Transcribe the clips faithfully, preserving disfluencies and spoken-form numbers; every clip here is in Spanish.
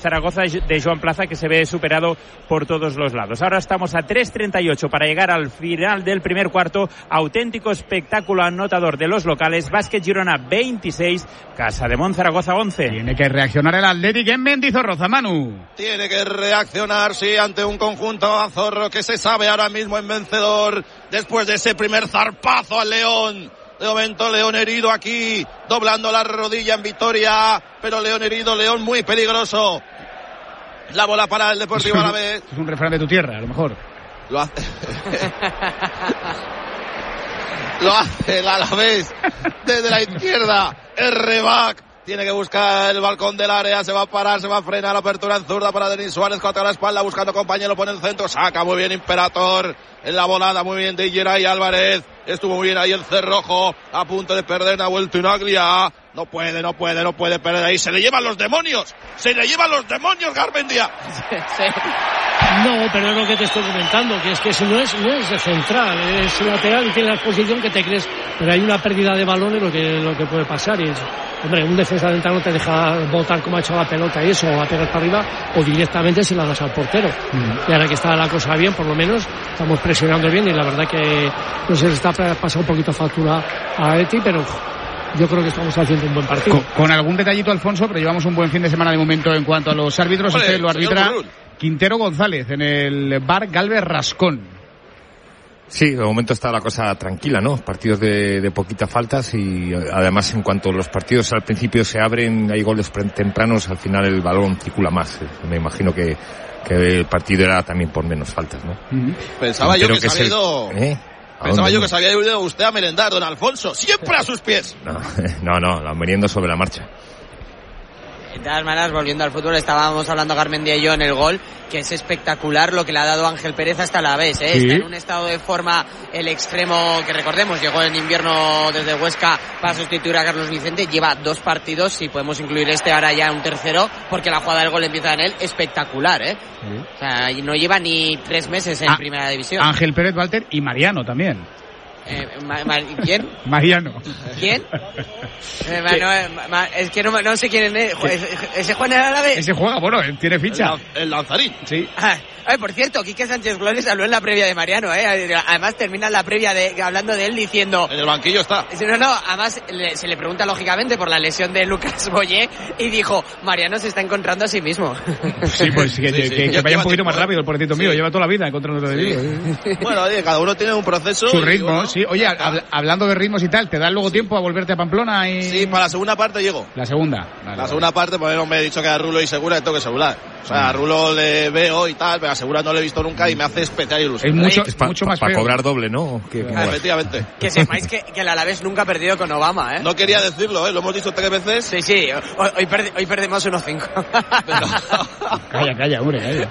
Zaragoza de Joan Plaza, que se ve superado por todos los lados. Ahora estamos a tres treinta y ocho para llegar al final del primer cuarto. Auténtico espectáculo anotador de los locales. Básquet Girona veintiséis, Casa de Mon Zaragoza once. Tiene que reaccionar el Athletic en Mendizorroza, Manu. Tiene que reaccionar, sí, ante un conjunto azorro que se sabe ahora mismo en vencedor después de ese primer zarpazo al León. De momento León herido aquí, doblando la rodilla en Vitoria, pero León herido, León muy peligroso. La bola para el Deportivo Alavés. Es un refrán de tu tierra, a lo mejor. Lo hace. Lo hace el Alavés desde la izquierda. El Rebac tiene que buscar el balcón del área, se va a parar, se va a frenar, apertura en zurda para Denis Suárez, contra la espalda, buscando compañero, pone el centro, saca muy bien Imperator, en la volada muy bien de Geray Álvarez, estuvo muy bien ahí el Cerrojo, a punto de perder una vuelta en Aglia, no puede, no puede, no puede perder ahí, se le llevan los demonios, se le llevan los demonios Garmendia. Sí, sí. No, pero es lo que te estoy comentando, que es que si no es, no es de central, es lateral y tiene la posición que te crees, pero hay una pérdida de balones lo que, lo que puede pasar y es, hombre, un defensa central no te deja botar como ha hecho la pelota y eso, o a pegar para arriba, o directamente si la das al portero. Mm. Y ahora que está la cosa bien, por lo menos, estamos presionando bien y la verdad que no sé, se está pasando un poquito factura a Eti, pero yo creo que estamos haciendo un buen partido. Con, con algún detallito, Alfonso, pero llevamos un buen fin de semana de momento en cuanto a los árbitros. Este lo arbitra Quintero González en el bar Galvez Rascón. Sí, de momento está la cosa tranquila, ¿no? Partidos de, de poquitas faltas y además en cuanto los partidos al principio se abren, hay goles tempranos, al final el balón circula más. Me imagino que, que el partido era también por menos faltas, ¿no? Uh-huh. Pensaba yo que, que se había ido... ¿Eh? Pensaba yo que se había ido usted a merendar, don Alfonso. Siempre a sus pies. No, no, no, la meriendo sobre la marcha. De todas maneras, volviendo al fútbol, estábamos hablando Garmendia y yo en el gol, que es espectacular lo que le ha dado Ángel Pérez hasta la vez, ¿eh? ¿Sí? Está en un estado de forma el extremo que recordemos, llegó en invierno desde Huesca para sustituir a Carlos Vicente, lleva dos partidos, si podemos incluir este ahora ya un tercero, porque la jugada del gol empieza en él, espectacular, ¿eh? Sí. O sea, no lleva ni tres meses en ah, primera división. Ángel Pérez, Walter y Mariano también. Eh, ma, ma, ¿Quién? Mariano. ¿Quién? Eh, ma, no, eh, ma, es que no, no sé quién es. ¿Ese, ese juega en el Alavés? Ese juega, bueno, tiene ficha. El, el Lanzarín. Sí. Ah, ay, por cierto, Quique Sánchez Flores habló en la previa de Mariano, ¿eh? Además termina la previa de hablando de él diciendo... En el banquillo está. No, no, además le, se le pregunta lógicamente por la lesión de Lucas Boyé y dijo, Mariano se está encontrando a sí mismo. Sí, pues que, sí, sí. que, que vaya un poquito más rápido el pobrecito mío, sí. Lleva toda la vida encontrando de mí. Sí. Bueno, oye, cada uno tiene un proceso. Su ritmo, bueno, sí. Oye, hab, hablando de ritmos y tal, ¿te da luego tiempo a volverte a Pamplona? Y... Sí, para la segunda parte llego. La segunda. Vale, la segunda parte, pues no me he dicho que a Rulo y Segura le tengo que asegurar. O sea, a Rulo le veo y tal, pero a Segura no le he visto nunca y me hace especial ilusión. Es mucho, es pa, mucho más Para pa cobrar doble, ¿no? ¿Qué, ah, efectivamente. Que sepáis que, que el Alavés nunca ha perdido con Obama, ¿eh? No quería decirlo, ¿eh? Lo hemos dicho tres veces. Sí, sí. Hoy, hoy, perdi, hoy perdemos uno cinco. Pero... Calla, calla, hombre, calla.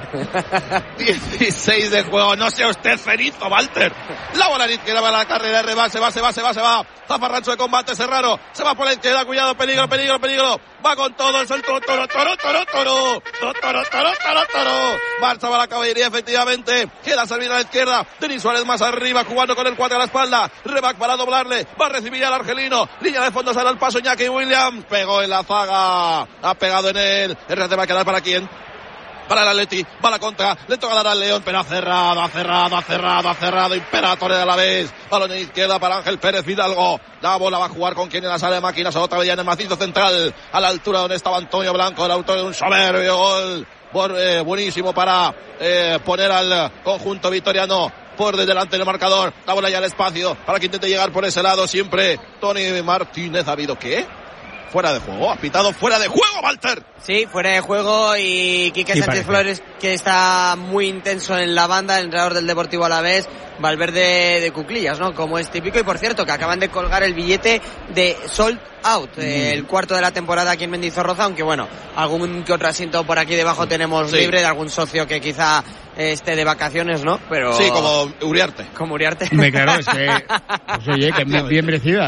dieciséis de juego. No sea usted ferizo, Walter. La bola a la izquierda va la carrera, reba, se va, se va, se va, se va. Zafarrancho de combate, Serrano. Se va por la izquierda, cuidado, peligro, peligro, peligro. Va con todo, es el toro, toro, toro, toro, toro. Toro, toro, toro, toro, toro. Marcha va la caballería, efectivamente. Queda servir a la izquierda. Denis Suárez más arriba, jugando con el cuatro a la espalda. Rebac para doblarle. Va a recibir al argelino. Línea de fondo, sale al paso Iñaki Williams. Pegó en la zaga. Ha pegado en él. El rete va a quedar para quién. Para el Atleti, va la contra, le toca dar al León, pero ha cerrado, ha cerrado, ha cerrado, ha cerrado, Imperator de Alavés, balón en izquierda para Ángel Pérez Hidalgo, la bola va a jugar con quien en la sala de máquinas, otra vez ya en el macizo central, a la altura donde estaba Antonio Blanco, el autor de un soberbio gol, por, eh, buenísimo para eh, poner al conjunto vitoriano por delante del marcador, la bola ya al espacio, para que intente llegar por ese lado, siempre Tony Martínez. ¿Ha habido qué? Fuera de juego, ha pitado fuera de juego, Walter. Sí, fuera de juego y Quique Sánchez parece? Flores, que está muy intenso en la banda, el entrenador del Deportivo Alavés, Valverde de cuclillas, ¿no? Como es típico, y por cierto, que acaban de colgar el billete de sold out, mm. eh, el cuarto de la temporada aquí en Mendizorroza, aunque bueno, algún que otro asiento por aquí debajo tenemos sí. libre, de algún socio que quizá esté de vacaciones, ¿no? Pero sí, como Uriarte. Como Uriarte. Me claro, es que, pues, oye, que bien merecidas.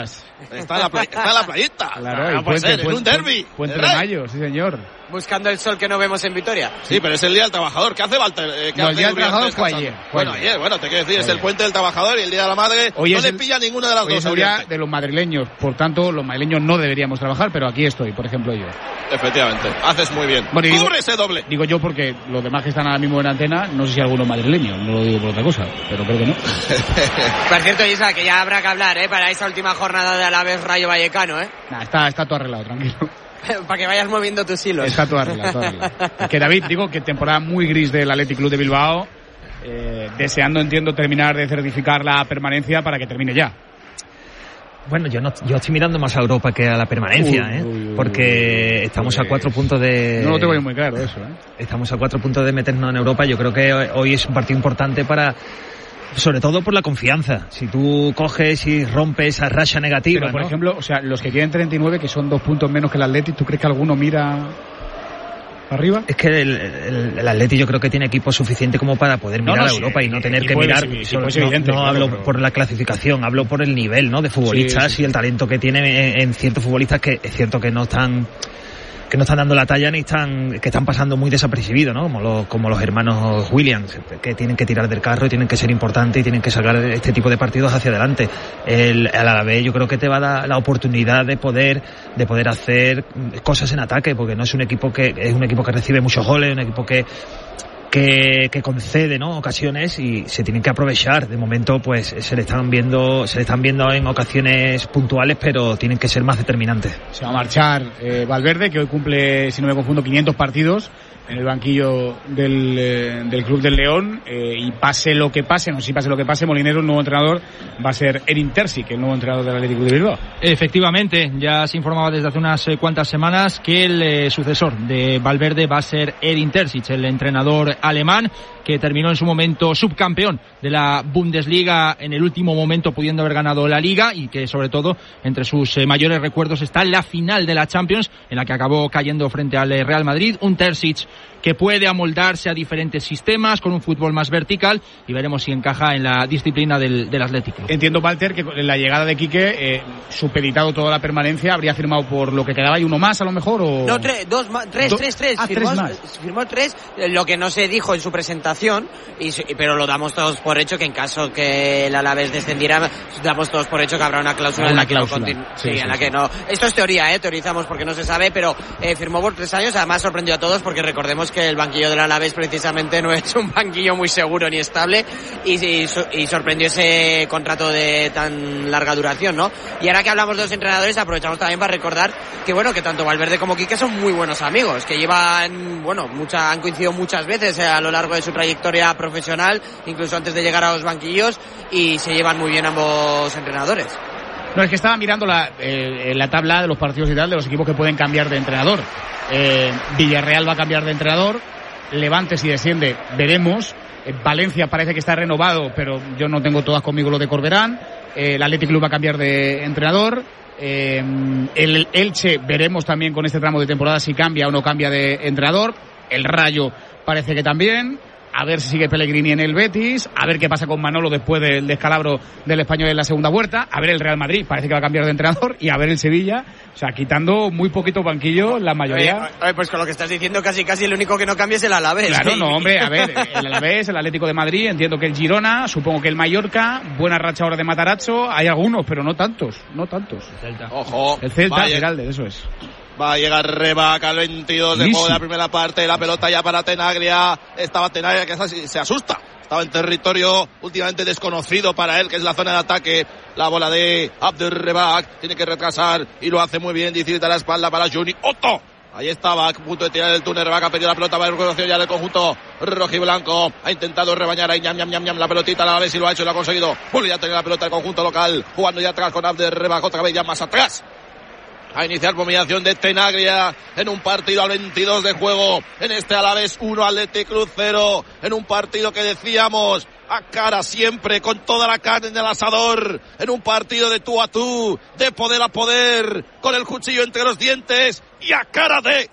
Está en la, play, está en la playita. Claro, no, el no puede puente, ser, en puente, un derbi. Puente de Mayo, sí señor. Buscando el sol que no vemos en Vitoria. Sí, pero es el Día del Trabajador. ¿Qué hace Walter? Eh, ¿qué no, hace el Día del Trabajador fue ayer. Bueno, ayer, bueno, te quiero decir, es el Puente del Trabajador y el Día de la Madre. Hoy no le el, pilla ninguna de las hoy dos. Es el Día de los madrileños. Por tanto, los madrileños no deberíamos trabajar, pero aquí estoy, por ejemplo, yo. Efectivamente, haces muy bien. Bueno, digo, cubre ese doble. Digo yo porque los demás que están ahora mismo en antena, no sé si alguno madrileño, no lo digo por otra cosa, pero creo que no. Por cierto, Isa, que ya habrá que hablar, ¿eh? Para esa última jornada de Alavés Rayo Vallecano, ¿eh? Nah, está, está todo arreglado, tranquilo. Para que vayas moviendo tus hilos. Está todo arreglado, todo arreglado. Que David, digo que temporada muy gris del Athletic Club de Bilbao, eh, deseando, entiendo, terminar de certificar la permanencia para que termine ya. Bueno, yo no, yo estoy mirando más a Europa que a la permanencia, uy, ¿eh? Uy, uy, porque uy, estamos pues, a cuatro puntos de... No lo tengo yo muy claro eso, ¿eh? Estamos a cuatro puntos de meternos en Europa. Yo creo que hoy es un partido importante para... Sobre todo por la confianza. Si tú coges y rompes esa racha negativa, pero, por ¿no? ejemplo, o sea, los que tienen treinta y nueve, que son dos puntos menos que el Atleti, ¿tú crees que alguno mira arriba? Es que el, el, el Atleti yo creo que tiene equipo suficiente como para poder mirar no, no, a Europa sí, y no tener que puede, mirar sí, solo, sí, evidente, no, no claro, hablo pero... por la clasificación, hablo por el nivel, ¿no? De futbolistas sí, sí, y el talento que tiene en, en ciertos futbolistas que es cierto que no están que no están dando la talla ni están que están pasando muy desapercibidos, ¿no? Como los, como los hermanos Williams, que tienen que tirar del carro y tienen que ser importantes y tienen que sacar este tipo de partidos hacia adelante. El, el Alavés yo creo que te va a dar la oportunidad de poder de poder hacer cosas en ataque, porque no es un equipo que es un equipo que recibe muchos goles, un equipo que que, que concede, ¿no? Ocasiones y se tienen que aprovechar. De momento, pues se le están viendo, se le están viendo en ocasiones puntuales, pero tienen que ser más determinantes. Se va a marchar eh, Valverde, que hoy cumple, si no me confundo, quinientos partidos en el banquillo del, eh, del Club del León, eh, y pase lo que pase, no sé si pase lo que pase, Molinero, el nuevo entrenador va a ser Erin Terzic, el nuevo entrenador del Athletic Club de Bilbao. Efectivamente, ya se informaba desde hace unas eh, cuantas semanas que el eh, sucesor de Valverde va a ser Erin Terzic, el entrenador alemán, que terminó en su momento subcampeón de la Bundesliga en el último momento, pudiendo haber ganado la Liga, y que sobre todo entre sus eh, mayores recuerdos está la final de la Champions, en la que acabó cayendo frente al eh, Real Madrid. Un Terzic que puede amoldarse a diferentes sistemas con un fútbol más vertical, y veremos si encaja en la disciplina del, del Atlético. Entiendo, Walter, que con la llegada de Quique, eh, supeditado toda la permanencia, habría firmado por lo que quedaba y uno más a lo mejor, o... No, tres, dos más, tres, Do... tres, tres. Ah, firmó, tres más. Firmó tres, lo que no se dijo en su presentación, y, pero lo damos todos por hecho que en caso que el Alavés descendiera, damos todos por hecho que habrá una cláusula una en la cláusula. que no continúe. Sí, sí, sí, en la sí. que no. Esto es teoría, eh, teorizamos porque no se sabe, pero eh, firmó por tres años, además sorprendió a todos porque recordemos que el banquillo del Alavés precisamente no es un banquillo muy seguro ni estable, y, y, y sorprendió ese contrato de tan larga duración, ¿no? Y ahora que hablamos de los entrenadores, aprovechamos también para recordar que, bueno, que tanto Valverde como Quique son muy buenos amigos, que llevan, bueno, mucha, han coincidido muchas veces a lo largo de su trayectoria profesional, incluso antes de llegar a los banquillos, y se llevan muy bien ambos entrenadores. No, es que estaba mirando la, eh, la tabla de los partidos y tal, de los equipos que pueden cambiar de entrenador. Eh, Villarreal va a cambiar de entrenador, Levante, si desciende, veremos. Eh, Valencia parece que está renovado, pero yo no tengo todas conmigo lo de Corberán. Eh, el Athletic Club va a cambiar de entrenador. Eh, el Elche, veremos también con este tramo de temporada si cambia o no cambia de entrenador. El Rayo parece que también. A ver si sigue Pellegrini en el Betis, a ver qué pasa con Manolo después del descalabro del Español en la segunda vuelta, a ver el Real Madrid, parece que va a cambiar de entrenador, y a ver el Sevilla, o sea, quitando muy poquito banquillo, la mayoría... Oye, oye, pues con lo que estás diciendo, casi casi el único que no cambia es el Alavés. Claro, ¿sí? no, hombre, a ver, el Alavés, el Atlético de Madrid, entiendo que el Girona, supongo que el Mallorca, buena racha ahora de Matarazzo, hay algunos, pero no tantos, no tantos. El Celta. Ojo. El Celta, vaya. Giralde, eso es. Va a llegar Rebac al veintidós de juego de la primera parte. La pelota ya para Tenaglia. Estaba Tenaglia que se asusta. Estaba en territorio últimamente desconocido para él, que es la zona de ataque. La bola de Abdel Rebac. Tiene que retrasar y lo hace muy bien. Dice a la espalda para Juni Otto. Ahí estaba, a punto de tirar el túnel. Rebac ha perdido la pelota. Va a recuperación ya del conjunto rojiblanco. Ha intentado rebañar ahí ñam, ñam, ñam, ñam, la pelotita. A la vez si lo ha hecho y lo ha conseguido. Vuelve ya a tener la pelota del conjunto local. Jugando ya atrás con Abdel Rebac. Otra vez ya más atrás. A iniciar por mediación de Tenaglia en un partido al veintidós de juego. En este Alavés uno, Athletic Club cero. En un partido que decíamos a cara siempre, con toda la carne en el asador. En un partido de tú a tú, de poder a poder, con el cuchillo entre los dientes y a cara de...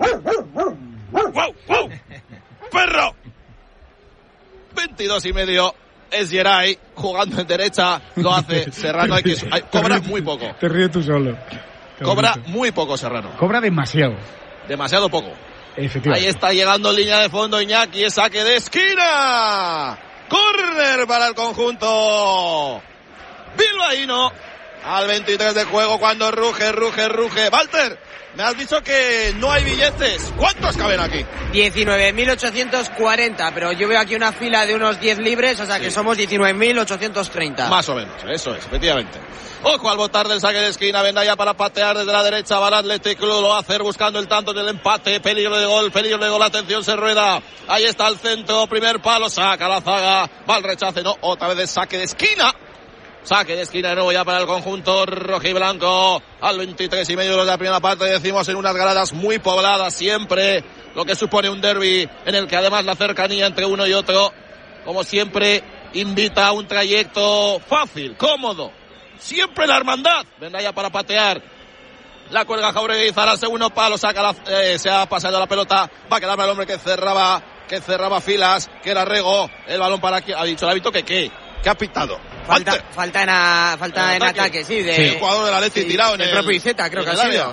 ¡Wow, wow! ¡Perro! veintidós y medio es Geray. jugando en derecha, lo hace Serrano, hay que, hay, cobra muy poco. Te ríes tú solo. Cobra muy poco Serrano. Cobra demasiado. Demasiado poco. Efectivamente. Ahí está llegando en línea de fondo Iñaki, es saque de esquina. Córner para el conjunto bilbaíno. Al veintitrés de juego cuando ruge, ruge, ruge. Walter, me has dicho que no hay billetes. ¿Cuántos caben aquí? diecinueve mil ochocientos cuarenta, pero yo veo aquí una fila de unos diez libres, o sea que sí. Somos diecinueve mil ochocientos treinta. Más o menos, eso es, efectivamente. Ojo al botar del saque de esquina, Vendaya para patear desde la derecha, va al Athletic Club, lo va a hacer buscando el tanto del empate, peligro de gol, peligro de gol, atención, se rueda. Ahí está el centro, primer palo, saca la zaga, va al rechace, no, otra vez de saque de esquina. Saque de esquina de nuevo ya para el conjunto rojiblanco. Al veintitrés y medio de la primera parte, decimos, en unas gradas muy pobladas siempre, lo que supone un derbi en el que además la cercanía entre uno y otro, como siempre, invita a un trayecto fácil, cómodo. Siempre la hermandad. Vendaya para patear. La cuelga Jauregui, Zara, segundo palo, saca la, eh, se ha pasado la pelota, va a quedar para el hombre que cerraba, que cerraba filas, que era Rego. El balón para aquí, ha dicho el hábito que qué, que ha pitado. Falta, falta en, a, falta en, en ataque. ataque, sí, de, sí. El jugador de la Leti sí, tirado en el, el propio Iceta, creo que ha sido.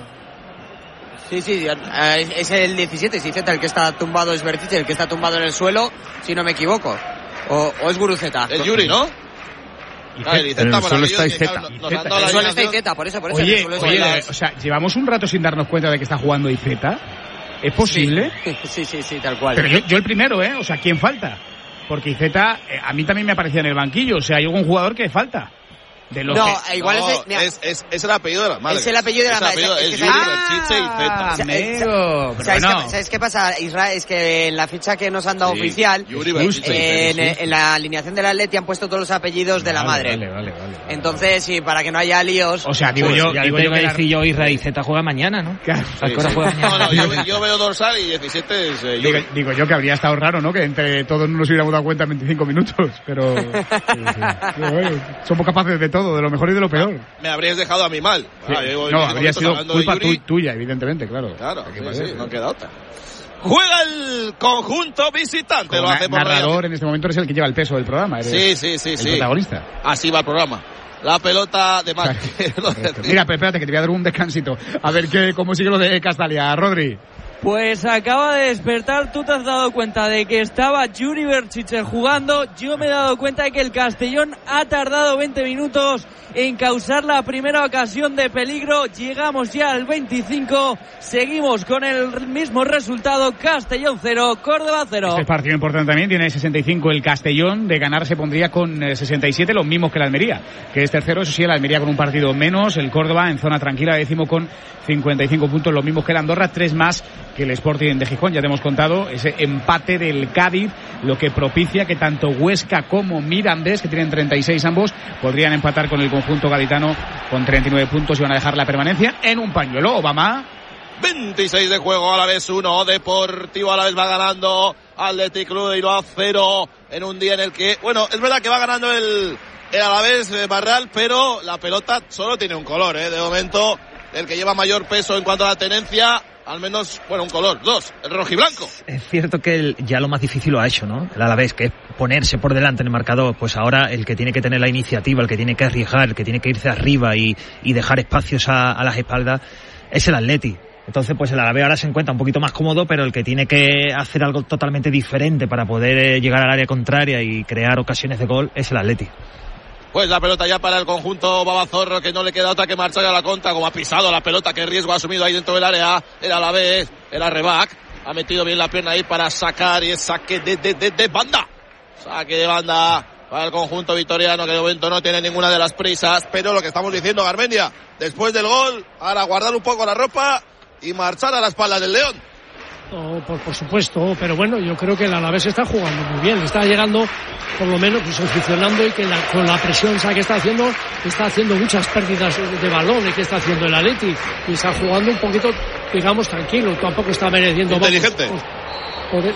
Sí, sí, es el diecisiete, es Iceta el que está tumbado, es Bertiche el que está tumbado en el suelo, si no me equivoco. O, o es Guruceta. El Yuri, ¿no? Ah, el Iceta, solo está Iceta. El suelo está Iceta, por eso, por eso. Oye, oye, o sea, llevamos un rato sin darnos cuenta de que está jugando Iceta. ¿Es posible? Sí, sí, sí, sí, tal cual. Pero yo, yo el primero, ¿eh? O sea, ¿quién falta? Porque Iceta, eh, a mí también me aparecía en el banquillo. O sea, hay algún jugador que falta. De los no, que... igual no, es, mira, es, es, es el apellido de la madre. Es el apellido de la madre. Es, es, es Yuri, Berchiche y Iceta. Amigo, ¿Sabes, no. qué, ¿Sabes qué pasa, Israel? Es que en la ficha que nos han dado sí, oficial, Yuri, Berchiche, eh, en, en la alineación del Atleti han puesto todos los apellidos de vale, la madre. Vale, vale, vale, vale. Entonces, sí, para que no haya líos. O sea, digo pues, yo, ya digo tengo yo que la... decir yo, Israel y Z juega mañana, ¿no? Claro. Sí, sí. Juega mañana. No, no, yo, yo veo dorsal y diecisiete es eh, digo, digo yo que habría estado raro, ¿no? Que entre todos no nos hubiéramos dado cuenta en veinticinco minutos, pero... sí, sí. Pero bueno, somos capaces de todo, de lo mejor y de lo peor. Me habrías dejado a mí mal. Sí. Ah, yo, no, habría sido culpa Yuri, tuya, evidentemente, claro. Claro, sí, sí, no queda otra. Juega el conjunto visitante, como lo hace por narrador en este momento eres el que lleva el peso del programa. Eres sí, sí, sí, el sí. protagonista. Así va el programa. La pelota de Mar. Mira, pero espérate que te voy a dar un descansito. A ver qué, cómo sigue lo de Castalia, Rodri. Pues acaba de despertar, tú te has dado cuenta de que estaba Yuri Berchiche jugando, yo me he dado cuenta de que el Castellón ha tardado veinte minutos en causar la primera ocasión de peligro, llegamos ya al veinticinco, seguimos con el mismo resultado, Castellón cero, Córdoba cero. Este partido importante también, tiene sesenta y cinco el Castellón, de ganar se pondría con sesenta y siete, los mismos que la Almería, que es tercero, eso sí, la Almería con un partido menos, el Córdoba en zona tranquila, décimo con cincuenta y cinco puntos, los mismos que el Andorra, tres más que el Sporting de Gijón. Ya te hemos contado ese empate del Cádiz, lo que propicia que tanto Huesca como Mirandés, que tienen treinta y seis ambos, podrían empatar con el conjunto gaditano con treinta y nueve puntos y van a dejar la permanencia en un pañuelo. Obama. veintiséis de juego, a la vez uno, Deportivo a la vez va ganando, Athletic Club y lo a cero en un día en el que, bueno, es verdad que va ganando el, el Alavés de Barral, pero la pelota solo tiene un color, ¿eh? De momento, el que lleva mayor peso en cuanto a la tenencia, al menos, bueno, un color, dos, el rojiblanco. Es cierto que el, ya lo más difícil lo ha hecho, ¿no? El Alavés, que es ponerse por delante en el marcador. Pues ahora el que tiene que tener la iniciativa, el que tiene que arriesgar, el que tiene que irse arriba y, y dejar espacios a, a las espaldas, es el Atleti. Entonces, pues el Alavés ahora se encuentra un poquito más cómodo, pero el que tiene que hacer algo totalmente diferente para poder eh, llegar al área contraria y crear ocasiones de gol es el Atleti. Pues la pelota ya para el conjunto Babazorro, que no le queda otra que marchar a la contra, como ha pisado la pelota, qué riesgo ha asumido ahí dentro del área, el Alavés, el Arrebac, ha metido bien la pierna ahí para sacar y es saque de, de, de, de banda, saque de banda para el conjunto vitoriano, que de momento no tiene ninguna de las prisas, pero lo que estamos diciendo, Garmendia, después del gol, ahora guardar un poco la ropa y marchar a la espalda del León. No, por, por supuesto, pero bueno, yo creo que el Alavés está jugando muy bien, está llegando por lo menos pues funcionando y que la, con la presión esa que está haciendo, está haciendo muchas pérdidas de, de balón y que está haciendo el Atleti y está jugando un poquito, digamos, tranquilo, tampoco está mereciendo. Inteligente. Vamos, poder.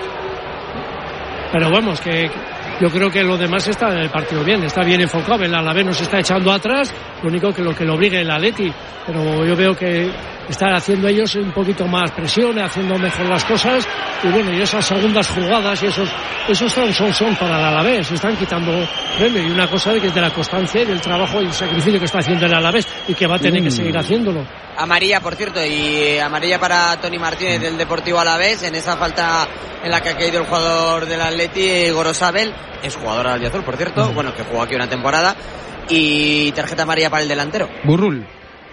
Pero vamos, que yo creo que lo demás está en el partido bien, está bien enfocado, el Alavés nos está echando atrás lo único que lo que lo obligue el Atleti, pero yo veo que están haciendo ellos un poquito más presión, haciendo mejor las cosas, y bueno, y esas segundas jugadas y esos esos son, son, son para el Alavés, se están quitando premio, y una cosa de que es de la constancia y del trabajo y el sacrificio que está haciendo el Alavés y que va a tener mm. que seguir haciéndolo. Amarilla, por cierto, y amarilla para Toni Martínez del Deportivo Alavés en esa falta en la que ha caído el jugador del Atleti, Gorosabel, es jugador del Albiazul, por cierto, mm. bueno, que jugó aquí una temporada, y tarjeta amarilla para el delantero. Burrul.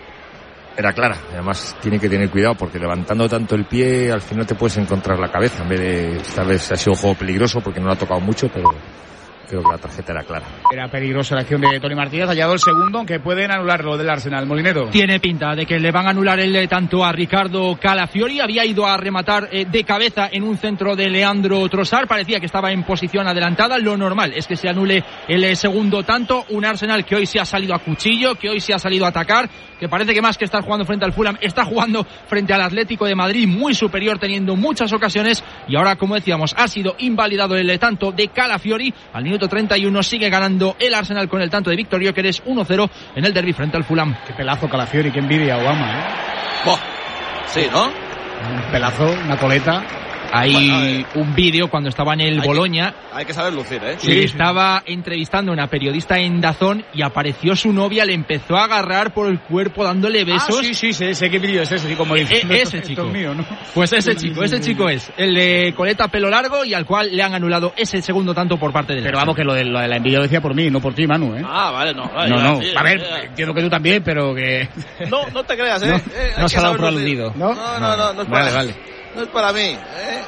Era clara, además tiene que tener cuidado porque levantando tanto el pie al final te puedes encontrar la cabeza, en vez de, esta vez ha sido un juego peligroso porque no lo ha tocado mucho, pero creo que la tarjeta era clara. Era peligrosa la acción de Toni Martínez, ha llegado el segundo, aunque pueden anularlo del Arsenal. Molinero. Tiene pinta de que le van a anular el tanto a Ricardo Calafiori, había ido a rematar eh, de cabeza en un centro de Leandro Trossard, parecía que estaba en posición adelantada, lo normal es que se anule el eh, segundo tanto, un Arsenal que hoy se ha salido a cuchillo, que hoy se ha salido a atacar, que parece que más que estar jugando frente al Fulham, está jugando frente al Atlético de Madrid, muy superior, teniendo muchas ocasiones, y ahora, como decíamos, ha sido invalidado el eh, tanto de Calafiori, al minuto treinta y uno sigue ganando el Arsenal con el tanto de Víctor Gyökeres, uno cero en el derbi frente al Fulham. Qué pelazo Calafiori, qué envidia Obama, ¿eh? Boh. Sí, ¿no? Un pelazo, una coleta. Hay bueno, un vídeo cuando estaba en el hay Boloña. Que, hay que saber lucir, ¿eh? Sí, estaba entrevistando a una periodista en DAZN y apareció su novia, le empezó a agarrar por el cuerpo dándole besos. Ah, sí, sí, sé, sé qué vídeo es ese, como dice. E- ese chico. Mío, ¿no? Pues ese chico, ese chico es el de coleta pelo largo y al cual le han anulado ese segundo tanto por parte del. Pero vamos, que lo de, lo de la envidia lo decía por mí, no por ti, Manu, ¿eh? Ah, vale, no. Vale, no, ya, no. Sí, a ver, ya. entiendo que tú también, pero que. No, no te creas, ¿eh? No, eh, no se ha dado por aludido. ¿No? No, no, no, no es para Vale, vale. No es para mí, ¿eh?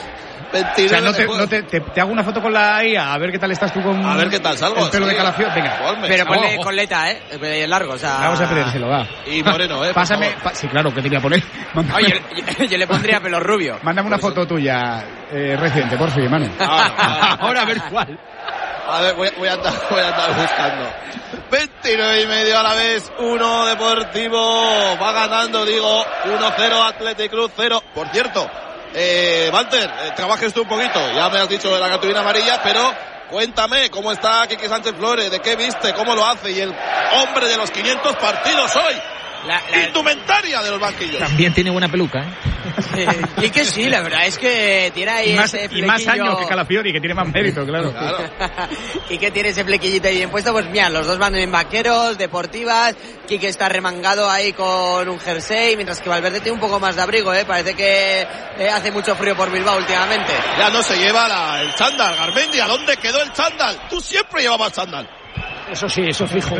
O sea, no te, no te, te, te hago una foto con la I A, a ver qué tal estás tú con a ver qué tal salgo, el pelo sí. de Calafiori. Venga, Ponme. Pero ponle oh, oh. coleta, ¿eh? Es largo, o sea. Vamos a pedírselo, va. Y moreno, ¿eh? Pásame. Pa- sí, claro, ¿qué te voy a poner? Mándame, Oye, yo, yo le pondría pelo rubio. mándame una foto tuya eh, reciente, por fin, mano. Ah, ah, Ahora a ver cuál. A ver, voy, voy, a andar, voy a andar buscando. veintinueve y medio a la vez, uno Deportivo. Va ganando, digo, uno cero Athletic Club cero. Por cierto, eh, Walter, eh, trabajes tú un poquito. Ya me has dicho de la cartulina amarilla, pero cuéntame cómo está Quique Sánchez Flores, de qué viste, cómo lo hace y el hombre de los quinientos partidos hoy. La, la indumentaria de los banquillos. También tiene buena peluca, ¿eh? Eh, y que sí, la verdad es que tiene ahí Y más, ese y más flequillo. años que Calafiori, que tiene más mérito, claro. Claro. Y que tiene ese flequillito ahí bien puesto, pues mira, los dos van en vaqueros, deportivas, Quique está remangado ahí con un jersey, mientras que Valverde tiene un poco más de abrigo, eh, parece que eh, hace mucho frío por Bilbao últimamente. Ya no se lleva la, el chándal, Garmendia, ¿dónde quedó el chándal? Tú siempre llevabas chándal. Eso sí, eso fijo.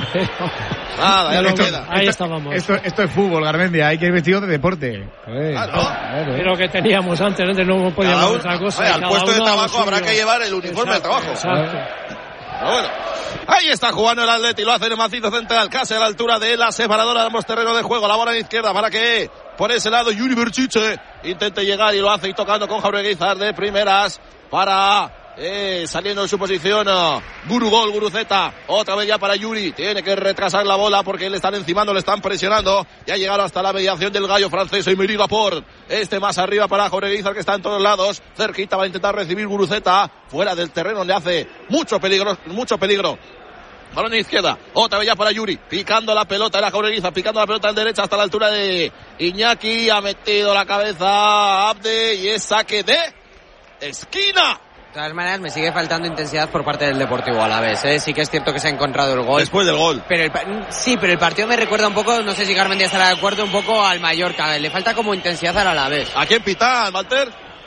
Nada, ya no esto, queda. ahí esto, estábamos. Esto, esto es fútbol, Garmendia, hay que ir vestido de deporte. Joder, Claro. claro. Pero que teníamos antes, antes no podíamos Cada uno, otra cosa. oye, al cada puesto de uno a lo trabajo habrá suyo. que llevar el uniforme Exacto, de trabajo. Exacto. Pero bueno, ahí está jugando el Atleti, lo hace en el macizo central, casi a la altura de la separadora de ambos terrenos de juego. La bola en izquierda para que por ese lado Yuri Berchiche intente llegar y lo hace y tocando con Jauregui Guizar de primeras para eh, saliendo de su posición uh, Guru Gol, Guruzeta, otra vez ya para Yuri, tiene que retrasar la bola porque le están encimando, le están presionando, ya llegaron hasta la mediación del gallo francés Emery Laporte, este más arriba para Jauregui Guizar que está en todos lados, cerquita va a intentar recibir Guruzeta, fuera del terreno le hace mucho peligro, mucho peligro. Balón en izquierda, otra vez ya para Yuri, picando la pelota, era Jauregui Guizar, picando la pelota en derecha hasta la altura de Iñaki, ha metido la cabeza Abde y es saque de esquina. De todas maneras, me sigue faltando intensidad por parte del Deportivo Alavés, ¿eh? Sí que es cierto que se ha encontrado el gol. Después del gol. Pero el, sí, pero el partido me recuerda un poco, no sé si Garmendia estará de acuerdo, un poco al Mallorca. Le falta como intensidad al Alavés. ¿A quién pitan, Walter?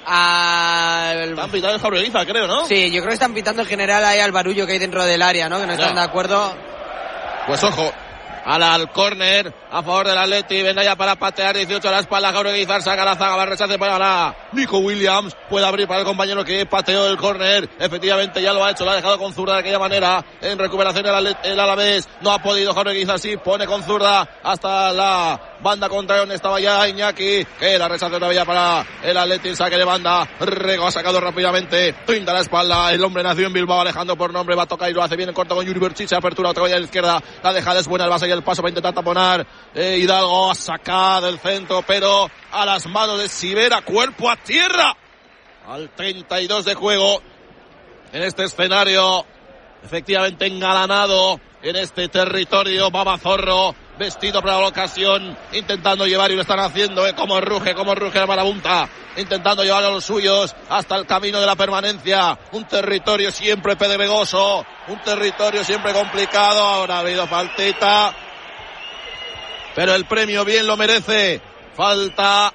Al... Están pitando el Jauregui Guizar, creo, ¿no? Sí, yo creo que están pitando en general ahí al barullo que hay dentro del área, ¿no? Que no están Ya. de acuerdo. Pues ojo, al, al córner a favor del Atleti, venga ya para patear, dieciocho a la espalda, Jauregui Guizar saca la zaga, va a rechace para la Nico Williams, puede abrir para el compañero que pateó el córner, efectivamente ya lo ha hecho, lo ha dejado con zurda de aquella manera, en recuperación el, Atlet, el Alavés, no ha podido Jauregui Guizar, sí, pone con zurda hasta la banda contraria donde estaba ya Iñaki, que la rechace todavía para el Atleti, saque de banda, Rego ha sacado rápidamente, pinta la espalda, el hombre nació en Bilbao, Alejandro por nombre, va a tocar y lo hace bien en corto con Yuri Berchiche, apertura otra vez a la izquierda, la deja es buena, el base y el paso para intentar taponar, eh, Hidalgo ha sacado del centro, pero a las manos de Sivera, cuerpo a tierra, al treinta y dos de juego, en este escenario, efectivamente engalanado, en este territorio. Babazorro, vestido para la ocasión, intentando llevar, y lo están haciendo, ¿eh? Como ruge, como ruge la marabunta, intentando llevar a los suyos hasta el camino de la permanencia. Un territorio siempre pedregoso, un territorio siempre complicado. Ahora ha habido faltita, pero el premio bien lo merece. Falta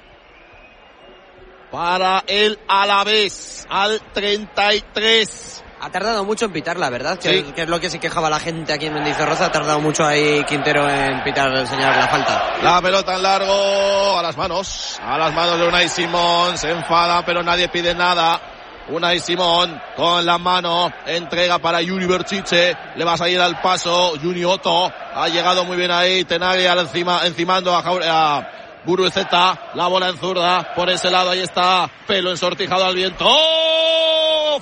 para el Alavés al treinta y tres. Ha tardado mucho en pitar, la verdad, que, sí. es, que es lo que se quejaba la gente aquí en Mendizorroza. Ha tardado mucho ahí Quintero en pitar, el señor, la falta. La pelota en largo, a las manos, a las manos de Unai Simón. Se enfada, pero nadie pide nada. Unai Simón con la mano, entrega para Juni Berchiche, le va a salir al paso Juni Otto, ha llegado muy bien ahí, Tenaglia encima, encimando a, Jaure, a Guruceta, la bola en zurda, por ese lado, ahí está, pelo ensortijado al viento. ¡Oh!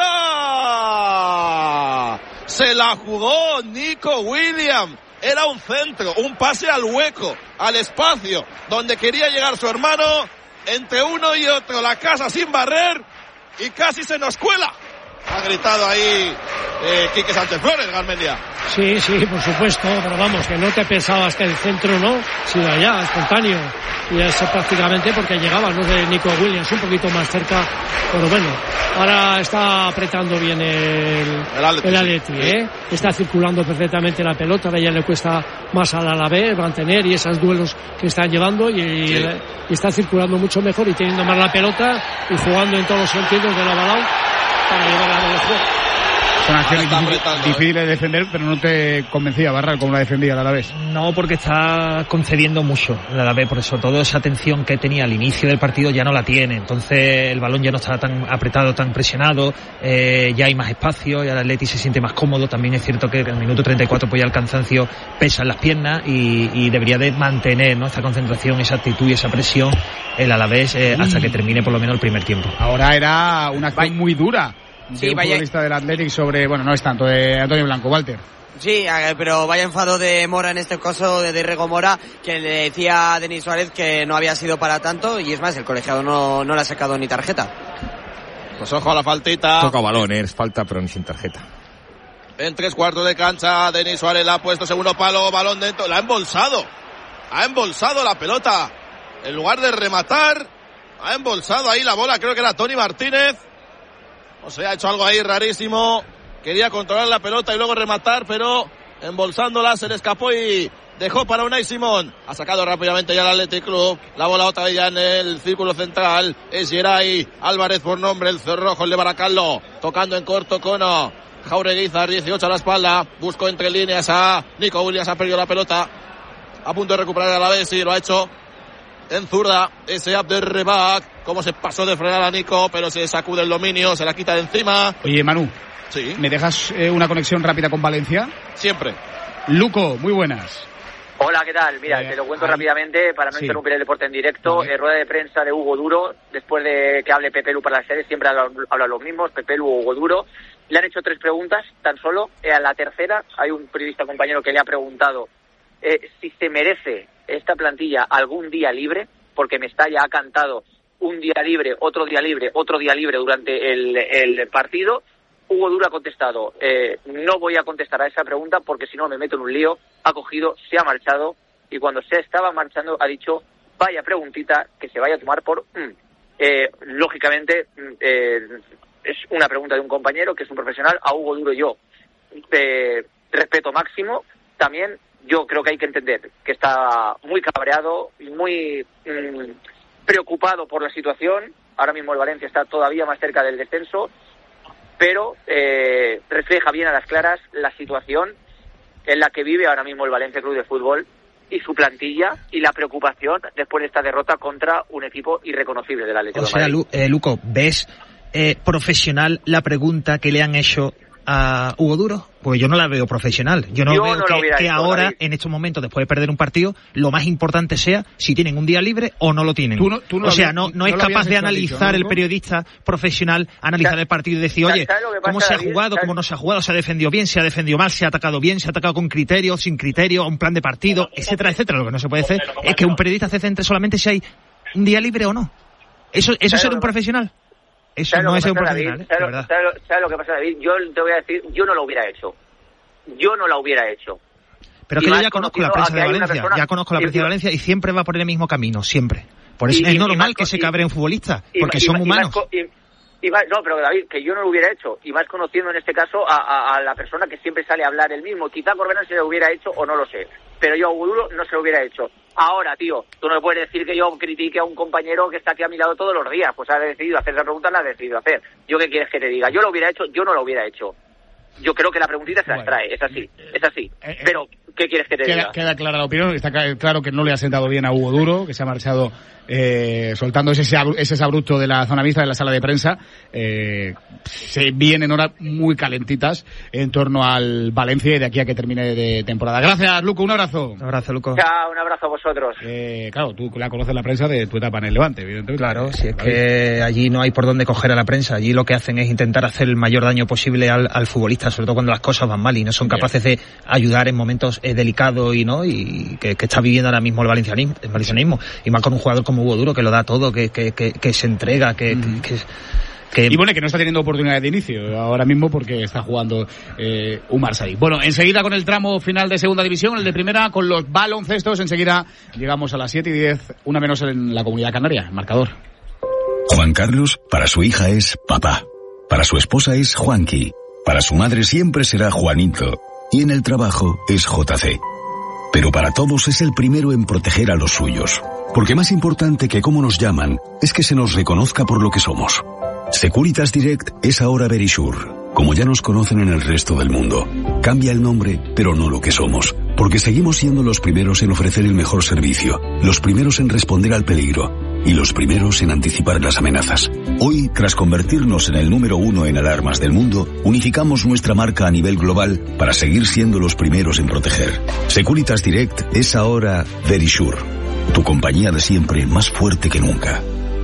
¡Fuera! Se la jugó Nico Williams. Era un centro, un pase al hueco, al espacio, donde quería llegar su hermano, entre uno y otro, la casa sin barrer, y casi se nos cuela. Ha gritado ahí eh, Quique Sánchez Flores, Garmendia. Sí, sí, por supuesto, pero vamos, que no te pensabas que el centro no, sino allá, espontáneo. Y eso prácticamente porque llegaba, no de Nico Williams, un poquito más cerca, pero bueno, ahora está apretando bien el, el Atleti, el Atleti sí. ¿eh? Está circulando perfectamente la pelota, ahora ya le cuesta más al Alavés mantener y esos duelos que están llevando y, sí. y está circulando mucho mejor y teniendo más la pelota y jugando en todos los sentidos de la balón para llevarla a la juego. Son acciones difíciles de defender, pero no te convencía, Barral, como la defendía el Alavés. No, porque está concediendo mucho el Alavés, por eso toda esa atención que tenía al inicio del partido ya no la tiene, entonces el balón ya no está tan apretado, tan presionado, eh, ya hay más espacio, ya el Atleti se siente más cómodo. También es cierto que en el minuto treinta y cuatro pues ya el cansancio pesa en las piernas y, y debería de mantener, ¿no?, esa concentración, esa actitud y esa presión el Alavés eh, hasta mm. que termine por lo menos el primer tiempo. Ahora era una acción muy dura. Sí, de un vaya... futbolista del Athletic sobre, bueno, no es tanto, de Antonio Blanco, Walter. Sí, pero vaya enfado de Mora en este caso, de Diego Mora, que le decía a Denis Suárez que no había sido para tanto, y es más, el colegiado no, no le ha sacado ni tarjeta. Pues ojo a la faltita. Toca balón, ¿eh? Es falta, pero ni sin tarjeta. En tres cuartos de cancha, Denis Suárez la ha puesto, segundo palo, balón dentro, la ha embolsado. Ha embolsado la pelota. En lugar de rematar, ha embolsado ahí la bola, creo que era Tony Martínez. O sea, ha hecho algo ahí rarísimo. Quería controlar la pelota y luego rematar, pero embolsándola se le escapó y dejó para Unai Simón. Ha sacado rápidamente ya el Athletic Club. La bola otra vez ya en el círculo central. Es Geray Álvarez por nombre, el cerrojo, el de Baracaldo. Tocando en corto con Jaureguizar, dieciocho a la espalda. Buscó entre líneas a Nico Williams, ha perdido la pelota. A punto de recuperar a la vez, sí, lo ha hecho. En zurda, ese Abderrebak, cómo se pasó de frenar a Nico, pero se sacude el dominio, se la quita de encima. Oye, Manu, sí. ¿me dejas eh, una conexión rápida con Valencia? Siempre. Luco, muy buenas. Hola, ¿qué tal? Mira, eh, te lo cuento ahí. rápidamente para no sí. interrumpir el deporte en directo. Vale. Eh, rueda de prensa de Hugo Duro, después de que hable Pepe Lu para la serie, siempre hablan habla los mismos, Pepe Lu o Hugo Duro. Le han hecho tres preguntas, tan solo. Eh, a la tercera hay un periodista compañero que le ha preguntado eh, si se merece esta plantilla algún día libre, porque Mestalla ha cantado un día libre, otro día libre, otro día libre durante el, el partido. Hugo Duro ha contestado, eh, no voy a contestar a esa pregunta porque si no me meto en un lío. Ha cogido, se ha marchado y cuando se estaba marchando ha dicho, vaya preguntita que se vaya a tomar por... Mm. Eh, lógicamente eh, es una pregunta de un compañero que es un profesional. A Hugo Duro yo eh, respeto máximo. También yo creo que hay que entender que está muy cabreado y muy mmm, preocupado por la situación. Ahora mismo el Valencia está todavía más cerca del descenso, pero eh, refleja bien a las claras la situación en la que vive ahora mismo el Valencia Club de Fútbol y su plantilla y la preocupación después de esta derrota contra un equipo irreconocible del Atlético de Madrid. O sea, Lu, eh, Luco, ¿ves eh, profesional la pregunta que le han hecho a Hugo Duro? Pues yo no la veo profesional. Yo no yo veo no que, que hecho, ahora, David. en estos momentos, después de perder un partido, lo más importante sea si tienen un día libre o no lo tienen. Tú no, tú no o sea, habías, no, no, no es capaz de analizar dicho, ¿no, el periodista profesional, analizar el partido y decir, oye, ¿cómo se ha jugado? ¿Cómo no se ha jugado? ¿Se ha defendido bien? ¿Se ha defendido mal? ¿Se ha atacado bien? ¿Se ha atacado con criterio? ¿Sin criterio? ¿Un plan de partido? Etcétera, etcétera. Lo que no se puede hacer es que un periodista se centre solamente si hay un día libre o no. ¿Eso, eso es ser un profesional? Eso no es ser un profesional, ¿sabes, ¿sabes, ¿Sabes lo que pasa, David? Yo te voy a decir, yo no lo hubiera hecho. yo no la hubiera hecho. Pero que yo ya conozco la prensa de Valencia, ya conozco la prensa de Valencia y siempre va por el mismo camino, siempre. Por eso y, es y, normal y que se cabre un futbolista, porque y, son y, humanos. Y, y más, no, pero David, que yo no lo hubiera hecho, y más conociendo en este caso a, a, a la persona que siempre sale a hablar el mismo. Quizá Corberán se lo hubiera hecho o no lo sé, pero yo a Hugo Duro no se lo hubiera hecho. Ahora, tío, tú no me puedes decir que yo critique a un compañero que está aquí a mi lado todos los días. Pues ha decidido hacer esa pregunta, la ha decidido hacer. ¿Yo qué quieres que te diga? Yo lo hubiera hecho, yo no lo hubiera hecho. Yo creo que la preguntita se las trae, es así, es así. Pero, ¿qué quieres que te queda, diga? Queda clara la opinión, está claro que no le ha sentado bien a Hugo Duro, que se ha marchado eh, soltando ese, ese sabruto de la zona mixta de la sala de prensa. Eh, se vienen horas muy calentitas en torno al Valencia y de aquí a que termine de temporada. Gracias, Luco, un abrazo. Un abrazo, Luco. Chao, un abrazo a vosotros. Eh, claro, tú la conoces la prensa de tu etapa en el Levante, evidentemente. Claro, si es que allí no hay por dónde coger a la prensa, allí lo que hacen es intentar hacer el mayor daño posible al, al futbolista, sobre todo cuando las cosas van mal y no son capaces de ayudar en momentos eh, delicados y no y que, que está viviendo ahora mismo el valencianismo, el valencianismo, y más con un jugador como Hugo Duro que lo da todo, que que, que, que se entrega, que, mm. que, que Que... Y bueno, que no está teniendo oportunidades de inicio ahora mismo porque está jugando eh, un Marsella. Bueno, enseguida con el tramo final de segunda división, el de primera con los baloncestos, enseguida llegamos a las siete y diez, una menos en la Comunidad Canaria, el marcador. Juan Carlos, para su hija es papá, para su esposa es Juanqui, para su madre siempre será Juanito y en el trabajo es J C. Pero para todos es el primero en proteger a los suyos, porque más importante que cómo nos llaman es que se nos reconozca por lo que somos. Securitas Direct es ahora Verisure, como ya nos conocen en el resto del mundo. Cambia el nombre, pero no lo que somos, porque seguimos siendo los primeros en ofrecer el mejor servicio, los primeros en responder al peligro y los primeros en anticipar las amenazas. Hoy, tras convertirnos en el número uno en alarmas del mundo, unificamos nuestra marca a nivel global para seguir siendo los primeros en proteger. Securitas Direct es ahora Verisure, tu compañía de siempre más fuerte que nunca.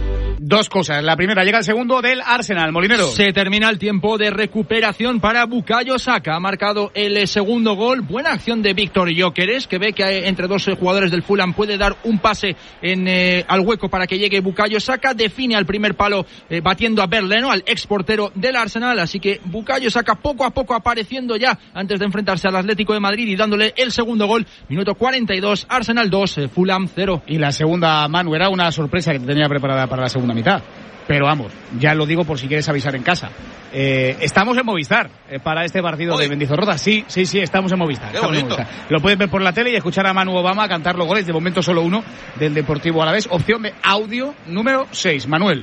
Dos cosas. La primera, llega el segundo del Arsenal, Molinero. Se termina el tiempo de recuperación para Bukayo Saka. Ha marcado el segundo gol. Buena acción de Víctor Gyökeres, que ve que entre dos jugadores del Fulham puede dar un pase en eh, al hueco para que llegue Bukayo Saka. Define al primer palo eh, batiendo a Berleno, al ex portero del Arsenal. Así que Bukayo Saka poco a poco apareciendo ya antes de enfrentarse al Atlético de Madrid y dándole el segundo gol. Minuto cuarenta y dos, Arsenal dos, eh, Fulham cero. Y la segunda, Manu, era una sorpresa que tenía preparada para la segunda mitad, pero vamos, ya lo digo por si quieres avisar en casa. Eh, estamos en Movistar eh, para este partido Oye. de Mendizorroza. Sí, sí, sí, estamos en Movistar. Estamos en Movistar. Lo pueden ver por la tele y escuchar a Manu Obama cantar los goles. De momento solo uno del Deportivo Alavés. Opción de audio número seis. Manuel.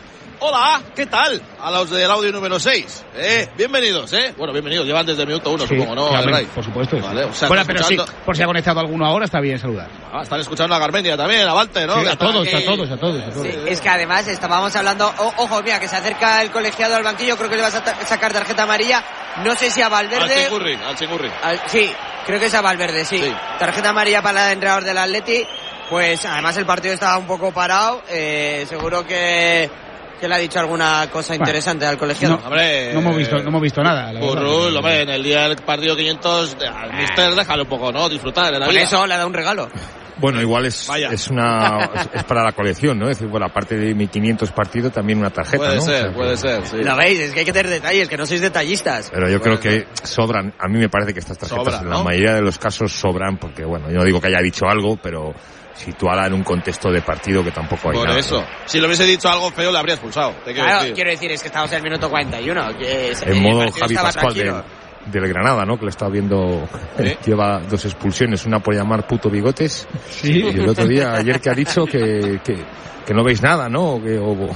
Hola, ¿qué tal? A los del audio número seis. Eh, bienvenidos, ¿eh? Bueno, bienvenidos. Llevan desde el minuto uno, sí, supongo, ¿no? Claro, por supuesto. Vale, o sea, bueno, pero escuchando... sí, por si ha conectado alguno ahora, está bien saludar. Ah, están escuchando a Garmendia también, a Walter, ¿no? Sí, a, todos, que... a todos, a todos, a todos. Sí, es que además estábamos hablando... Oh, ojo, mira, que se acerca el colegiado al banquillo, creo que le vas a ta- sacar tarjeta amarilla. No sé si a Valverde... Al Chingurri, al Chingurri. Al... Sí, creo que es a Valverde, sí. sí. Tarjeta amarilla para el entrenador del Atleti. Pues además el partido estaba un poco parado. Eh, seguro que... que le ha dicho alguna cosa bueno, interesante al colegiado. No, hombre, no hemos visto, no hemos visto nada. Burrul, hombre, en el día del partido quinientos, al mister déjalo un poco, ¿no? Disfrutar de la Por vida. eso le da un regalo. Bueno, igual es, es una es, es para la colección, ¿no? Es decir, bueno, aparte de mi quinientos partido, también una tarjeta, puede ¿no? Ser, o sea, puede que... ser, sí. Lo veis, es que hay que tener detalles, que no sois detallistas. Pero yo puede creo ser. que sobran, a mí me parece que estas tarjetas Sobra, en ¿no? la mayoría de los casos sobran, porque bueno, yo no digo que haya dicho algo, pero situada en un contexto de partido que tampoco hay Por nada. eso, ¿no? Si le hubiese dicho algo feo, le habría expulsado. Te quiero claro, decir. quiero decir, es que estamos en el minuto cuarenta y uno. Que es, en modo Javi Pascual del, del Granada, ¿no? Que le estaba viendo, ¿Eh? lleva dos expulsiones, una por llamar puto bigotes, sí. Y el otro día, ayer que ha dicho que, que, que no veis nada, ¿no? O que, o, o...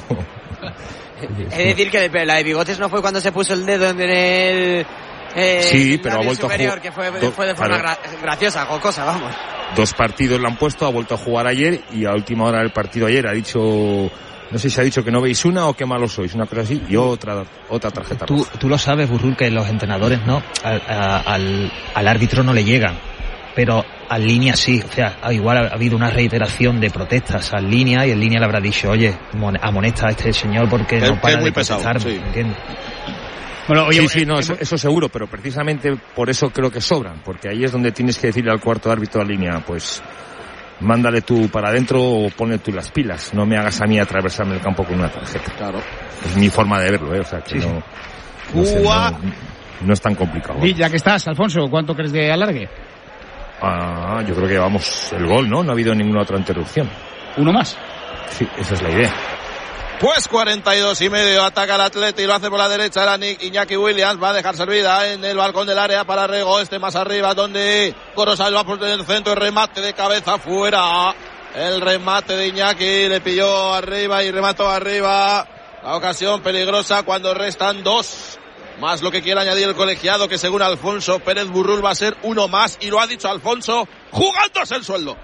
Es decir, que la de bigotes no fue cuando se puso el dedo en el... Eh, sí, pero ha vuelto superior, a jugar. Que fue, do, fue de forma claro. gra- graciosa, jocosa, vamos. Dos partidos le han puesto, ha vuelto a jugar ayer y a última hora del partido ayer ha dicho, no sé si ha dicho que no veis una o qué malos sois, una cosa así, y otra otra tarjeta tú, roja. Tú lo sabes, Burrul, que los entrenadores no a, a, al, al árbitro no le llegan, pero a línea sí, o sea, igual ha habido una reiteración de protestas a línea y en línea le habrá dicho, oye, amonesta a este señor porque es, no para es muy de protestar, pesado, sí. ¿entiendes? Bueno, oye, sí, sí, no, eso, eso seguro, pero precisamente por eso creo que sobran, porque ahí es donde tienes que decirle al cuarto árbitro de línea, pues mándale tú para adentro o ponle tú las pilas, no me hagas a mí atravesarme el campo con una tarjeta. Claro. Es mi forma de verlo, ¿eh? O sea, que sí, no... no sé, no... no es tan complicado. Y ya que estás, Alfonso, ¿cuánto crees de alargue? Ah, yo creo que vamos el gol, ¿no? No ha habido ninguna otra interrupción. ¿Uno más? Sí, esa es la idea. Pues cuarenta y dos y medio, ataca el Atleti y lo hace por la derecha, era Iñaki Williams, va a dejar servida en el balcón del área para Rego, este más arriba donde Corozal va por el centro, remate de cabeza fuera, el remate de Iñaki, le pilló arriba y remató arriba, la ocasión peligrosa cuando restan dos, más lo que quiere añadir el colegiado, que según Alfonso Pérez Burrul va a ser uno más, y lo ha dicho Alfonso, jugándose el sueldo.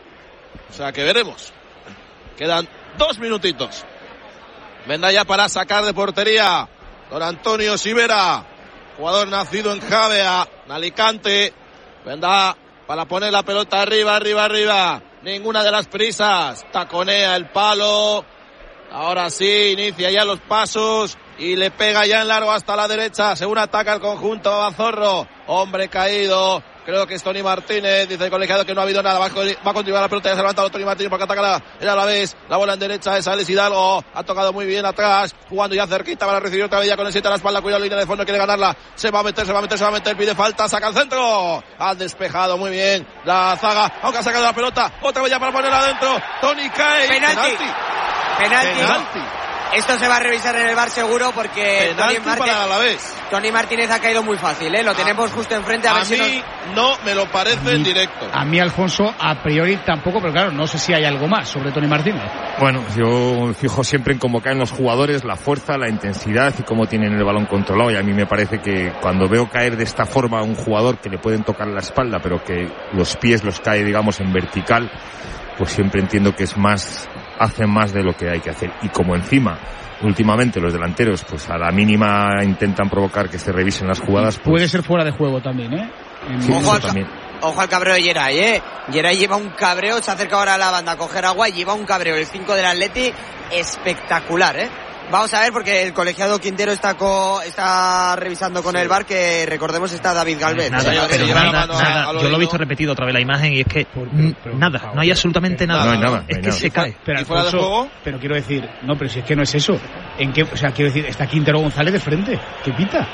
O sea que veremos, quedan dos minutitos. Vendrá ya para sacar de portería don Antonio Sivera, jugador nacido en Javea, en Alicante. Vendrá para poner la pelota arriba, arriba, arriba. Ninguna de las prisas. Taconea el palo. Ahora sí, inicia ya los pasos y le pega ya en largo hasta la derecha. Según ataca el conjunto Bazorro. Hombre caído. Creo que es Tony Martínez, dice el colegiado que no ha habido nada, va a, va a continuar la pelota, ya se ha levantado Tony Martínez porque ataca la, el Alavés, la bola en derecha es Alex Hidalgo, ha tocado muy bien atrás, jugando ya cerquita para recibir otra vez ya con el siete a la espalda, cuidado, línea de fondo, quiere ganarla, se va a meter, se va a meter, se va a meter, pide falta, saca el centro, ha despejado muy bien la zaga, aunque ha sacado la pelota, otra vez ya para ponerla adentro, Tony cae, penalti, penalti, penalti. Esto se va a revisar en el V A R seguro porque Tony Martínez, Tony Martínez ha caído muy fácil, ¿eh? Lo tenemos justo enfrente. A, a ver mí si nos... no me lo parece en directo. A mí, Alfonso, a priori tampoco, pero claro, no sé si hay algo más sobre Tony Martínez. Bueno, yo fijo siempre en cómo caen los jugadores, la fuerza, la intensidad y cómo tienen el balón controlado. Y a mí me parece que cuando veo caer de esta forma a un jugador que le pueden tocar la espalda, pero que los pies los cae, digamos, en vertical, pues siempre entiendo que es más, hacen más de lo que hay que hacer. Y como encima últimamente los delanteros pues a la mínima intentan provocar que se revisen las jugadas, pues... puede ser fuera de juego también, ¿eh? Sí, ojo, al, también. ojo al cabreo de Geray, ¿eh? Geray lleva un cabreo, se acerca ahora a la banda a coger agua y lleva un cabreo, el cinco del Atleti, espectacular, ¿eh? Vamos a ver porque el colegiado Quintero está co, está revisando con sí. el V A R, que recordemos está David Galvez. Nada, o sea, pero nada, nada. Yo lo he visto repetido otra vez la imagen y es que por, pero, pero, nada, favor, no hay absolutamente nada. No hay nada. Es no hay que nada. se cae. Pero, fuera de juego? Pero quiero decir, no, pero si es que no es eso. ¿En qué? O sea, quiero decir, está Quintero González de frente. ¿Qué pita?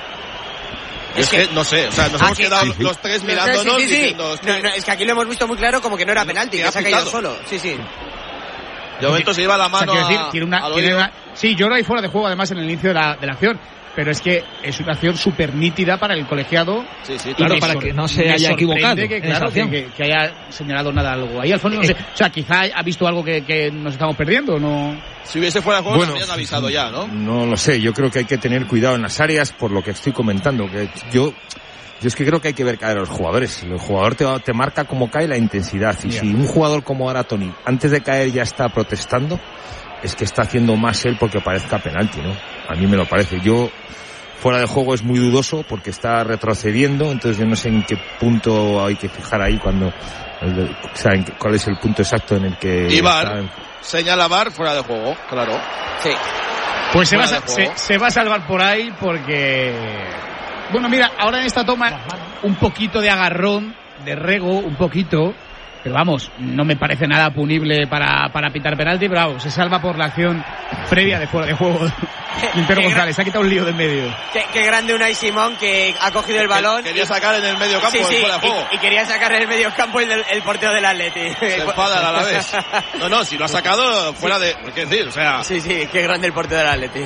Es que no sé, o sea, nos hemos aquí, quedado sí, sí. los tres mirándonos sí, sí, sí. diciendo... Es que... No, no, es que aquí lo hemos visto muy claro como que no era penalti, que, que se ha caído solo. Sí, sí. De momento se lleva la mano, o sea, decir, tiene una, tiene una, sí, yo no hay fuera de juego además en el inicio de la, de la acción, pero es que es una acción súper nítida para el colegiado. Sí, sí, claro, para que no se haya equivocado. Que, claro, que, que, que haya señalado nada algo ahí. Alfonso, no sé, o sea, quizá ha visto algo que, que nos estamos perdiendo, ¿no? Si hubiese fuera de juego, bueno, nos habían avisado ya, ¿no? No lo sé, yo creo que hay que tener cuidado en las áreas por lo que estoy comentando, que yo... Yo es que creo que hay que ver caer a los jugadores. El jugador te, te marca cómo cae la intensidad. Y yeah. si un jugador como ahora Tony, antes de caer ya está protestando, es que está haciendo más él porque parezca penalti, ¿no? A mí me lo parece. Yo, fuera de juego es muy dudoso porque está retrocediendo, entonces yo no sé en qué punto hay que fijar ahí cuando... El, o sea, en, cuál es el punto exacto en el que... Y V A R, está... señala V A R fuera de juego, claro. Sí. Pues se va, se, se va a salvar por ahí porque... Bueno, mira, ahora en esta toma un poquito de agarrón, de Rego, un poquito, pero vamos, no me parece nada punible para, para pitar penalti, pero vamos, se salva por la acción previa de fuera de juego. Quintero González, se ha quitado un lío del medio. Qué, qué grande Unai Simón, que ha cogido el balón. Quería sacar en el medio campo, sí, sí, fuera de juego. Y, y quería sacar en el medio campo el, el portero del Atleti. Se enfada a la vez. No, no, si lo ha sacado fuera sí. de... ¿Qué decir? O sea... Sí, sí, qué grande el portero del Atleti.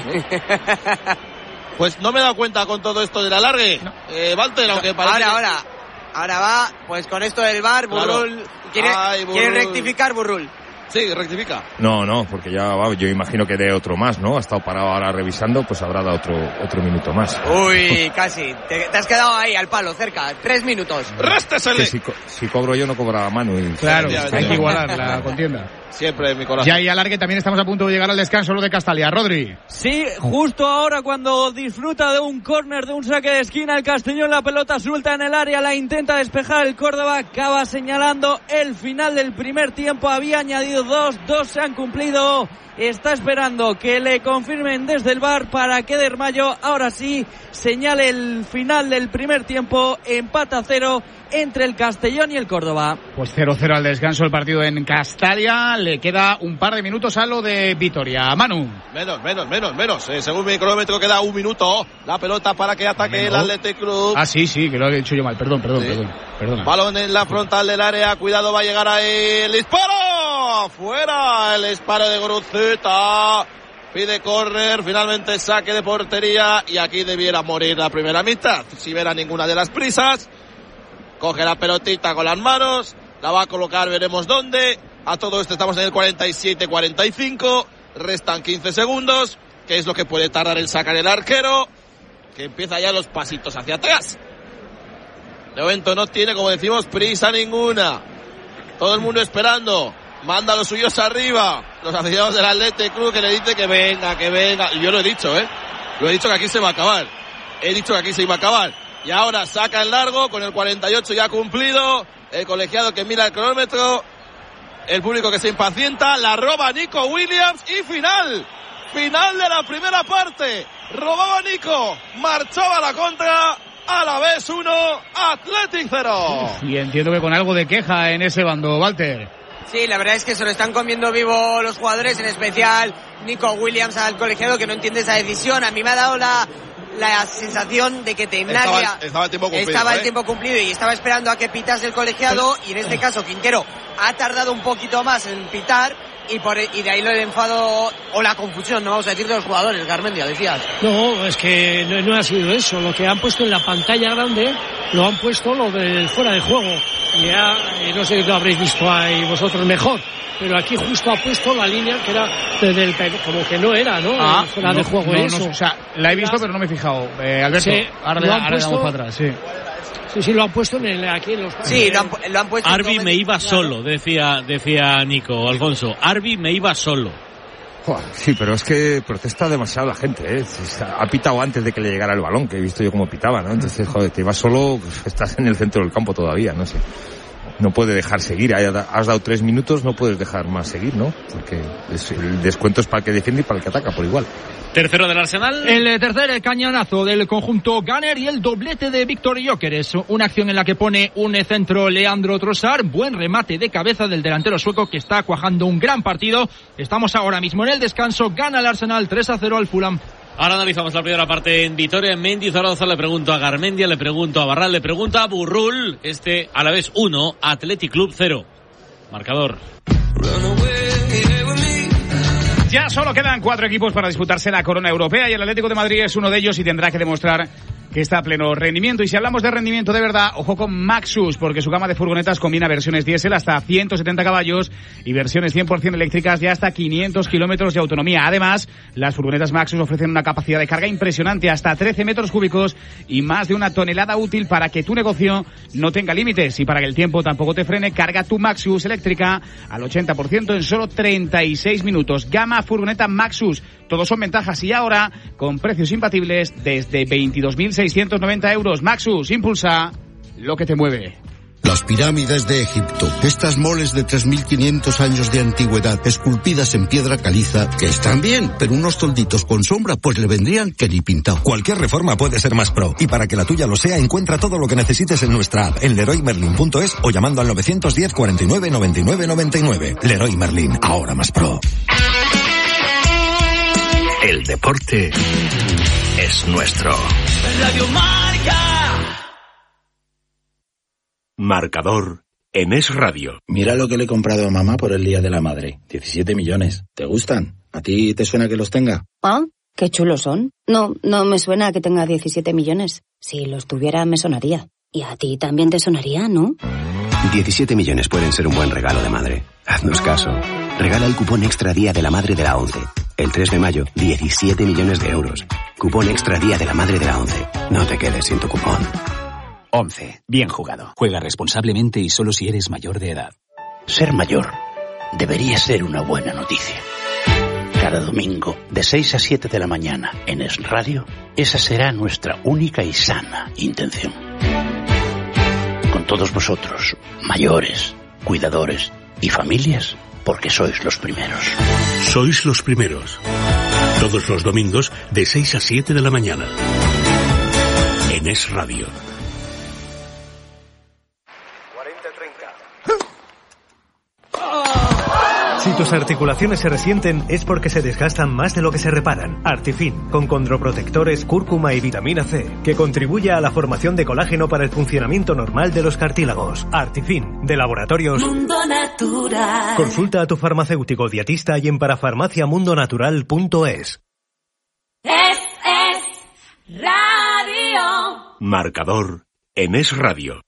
Pues no me he dado cuenta con todo esto del alargue. No. Eh, Walter, aunque parece... Ahora, ahora. Ahora va, pues con esto del V A R, Burrul... Claro. ¿Quiere, Ay, Burrul. ¿Quiere rectificar, Burrul? Sí, rectifica. No, no, porque ya va, yo imagino que dé otro más, ¿no? Ha estado parado ahora revisando, pues habrá dado otro otro minuto más. Uy, casi. Te, te has quedado ahí al palo, cerca. Tres minutos. ¡Réstasele! Si, si cobro yo, no cobraba mano. Y... Claro, hay que igualar la contienda. Siempre en mi corazón. Ya hay alargue, también estamos a punto de llegar al descanso, lo de Castalia. Rodri. Sí, justo ahora cuando disfruta de un córner, de un saque de esquina, el Castellón, la pelota suelta en el área, la intenta despejar el Córdoba, acaba señalando el final del primer tiempo. Había añadido sido dos, dos se han cumplido. Está esperando que le confirmen desde el V A R para que Dermayo ahora sí señale el final del primer tiempo. Empata a cero entre el Castellón y el Córdoba. Pues cero cero al descanso el partido en Castalia. Le queda un par de minutos a lo de Vitoria. Manu. Menos, menos, menos, menos. Eh, según mi cronómetro queda un minuto. La pelota para que ataque ¿Menos? el Athletic Club. Ah, sí, sí, que lo he dicho yo mal. Perdón, perdón, sí. perdón. Perdona. Balón en la frontal del área. Cuidado, va a llegar ahí el disparo. Fuera el disparo de Guruceta. Pide córner, finalmente saque de portería. Y aquí debiera morir la primera mitad. Si verá ninguna de las prisas. Coge la pelotita con las manos. La va a colocar, veremos dónde. A todo esto estamos en el cuarenta y siete cuarenta y cinco. Restan quince segundos. Que es lo que puede tardar en sacar el arquero. Que empieza ya los pasitos hacia atrás. De momento no tiene, como decimos, prisa ninguna. Todo el mundo esperando. Manda a los suyos arriba. Los aficionados del Athletic Club que le dice que venga, que venga. Y yo lo he dicho, ¿eh? Lo he dicho que aquí se va a acabar. He dicho que aquí se iba a acabar. Y ahora saca el largo con el cuarenta y ocho ya cumplido. El colegiado que mira el cronómetro. El público que se impacienta. La roba Nico Williams. Y final. Final de la primera parte. Robaba Nico. Marchaba a la contra. A la vez uno. Athletic cero. Y entiendo que con algo de queja en ese bando, Walter. Sí, la verdad es que se lo están comiendo vivo los jugadores, en especial Nico Williams al colegiado, que no entiende esa decisión. A mí me ha dado la, la sensación de que Tecnalia estaba, estaba, el, tiempo cumplido, estaba ¿eh? el tiempo cumplido y estaba esperando a que pitase el colegiado, y en este caso Quintero ha tardado un poquito más en pitar, y por y de ahí lo he enfado o la confusión, no vamos a decir, de los jugadores. Garmendia, decías. No, es que no, no ha sido eso. Lo que han puesto en la pantalla grande lo han puesto lo del fuera de juego. Ya, no sé si lo habréis visto ahí vosotros mejor, pero aquí justo ha puesto la línea que era desde el, como que no era, ¿no? Ah, fuera no, de juego no, eso. No, o sea, la he visto pero no me he fijado. Eh, Alberto, sí, ahora, lo han ahora puesto, vamos para atrás, sí. Sí, sí, lo han puesto en el, aquí en los... Sí, lo han, lo han puesto... Arbi me iba solo, decía, decía Nico Alfonso. Arbi me iba solo. Sí, pero es que protesta demasiado la gente, ¿eh? Ha pitado antes de que le llegara el balón, que he visto yo cómo pitaba, ¿no? Entonces, joder, te vas solo, estás en el centro del campo todavía, no sé. No puede dejar seguir, has dado tres minutos, no puedes dejar más seguir, ¿no? Porque es, el descuento es para el que defiende y para el que ataca por igual. Tercero del Arsenal. El tercer cañonazo del conjunto Gunner y el doblete de Víctor Gyökeres. Una acción en la que pone un centro Leandro Trossard. Buen remate de cabeza del delantero sueco que está cuajando un gran partido. Estamos ahora mismo en el descanso. Gana el Arsenal tres a cero al Fulham. Ahora analizamos la primera parte en Vitoria. En Mendizorroza le pregunto a Garmendia, le pregunto a Barral, le pregunto a Burrul. Este a la vez uno, Athletic Club cero. Marcador. Ya solo quedan cuatro equipos para disputarse la corona europea y el Atlético de Madrid es uno de ellos y tendrá que demostrar que está a pleno rendimiento. Y si hablamos de rendimiento de verdad, ojo con Maxus, porque su gama de furgonetas combina versiones diésel hasta ciento setenta caballos y versiones cien por ciento eléctricas de hasta quinientos kilómetros de autonomía. Además, las furgonetas Maxus ofrecen una capacidad de carga impresionante, hasta trece metros cúbicos y más de una tonelada útil para que tu negocio no tenga límites y para que el tiempo tampoco te frene. Carga tu Maxus eléctrica al ochenta por ciento en solo treinta y seis minutos. Gama furgoneta Maxus. Todos son ventajas y ahora con precios imbatibles desde veintidós mil seiscientos noventa euros. Maxus, impulsa lo que te mueve. Las pirámides de Egipto, estas moles de tres mil quinientos años de antigüedad, esculpidas en piedra caliza, que están bien, pero unos tolditos con sombra, pues le vendrían que ni pintado. Cualquier reforma puede ser más pro, y para que la tuya lo sea, encuentra todo lo que necesites en nuestra app, en Leroy Merlin punto es o llamando al novecientos diez cuarenta y nueve noventa y nueve noventa y nueve. Leroy Merlin, ahora más pro. El deporte es nuestro. Radio Marca. Marcador en Es Radio. Mira lo que le he comprado a mamá por el Día de la Madre. diecisiete millones. ¿Te gustan? ¿A ti te suena que los tenga? Ah, qué chulos son. No, no me suena que tenga diecisiete millones. Si los tuviera me sonaría. Y a ti también te sonaría, ¿no? diecisiete millones pueden ser un buen regalo de madre. Haznos caso. Regala el cupón Extra Día de la Madre de la ONCE. El tres de mayo, diecisiete millones de euros. Cupón Extra Día de la Madre de la ONCE. No te quedes sin tu cupón. ONCE. Bien jugado. Juega responsablemente y solo si eres mayor de edad. Ser mayor debería ser una buena noticia. Cada domingo, de seis a siete de la mañana, en Es Radio, esa será nuestra única y sana intención. Con todos vosotros, mayores, cuidadores y familias, porque sois los primeros. Sois los primeros. Todos los domingos de seis a siete de la mañana. En Es Radio. Si tus articulaciones se resienten es porque se desgastan más de lo que se reparan. Artifin, con condroprotectores, cúrcuma y vitamina C, que contribuye a la formación de colágeno para el funcionamiento normal de los cartílagos. Artifin, de Laboratorios Mundo Natural. Consulta a tu farmacéutico dietista y en parafarmaciamundonatural punto es. Es, es radio. Marcador en Es Radio.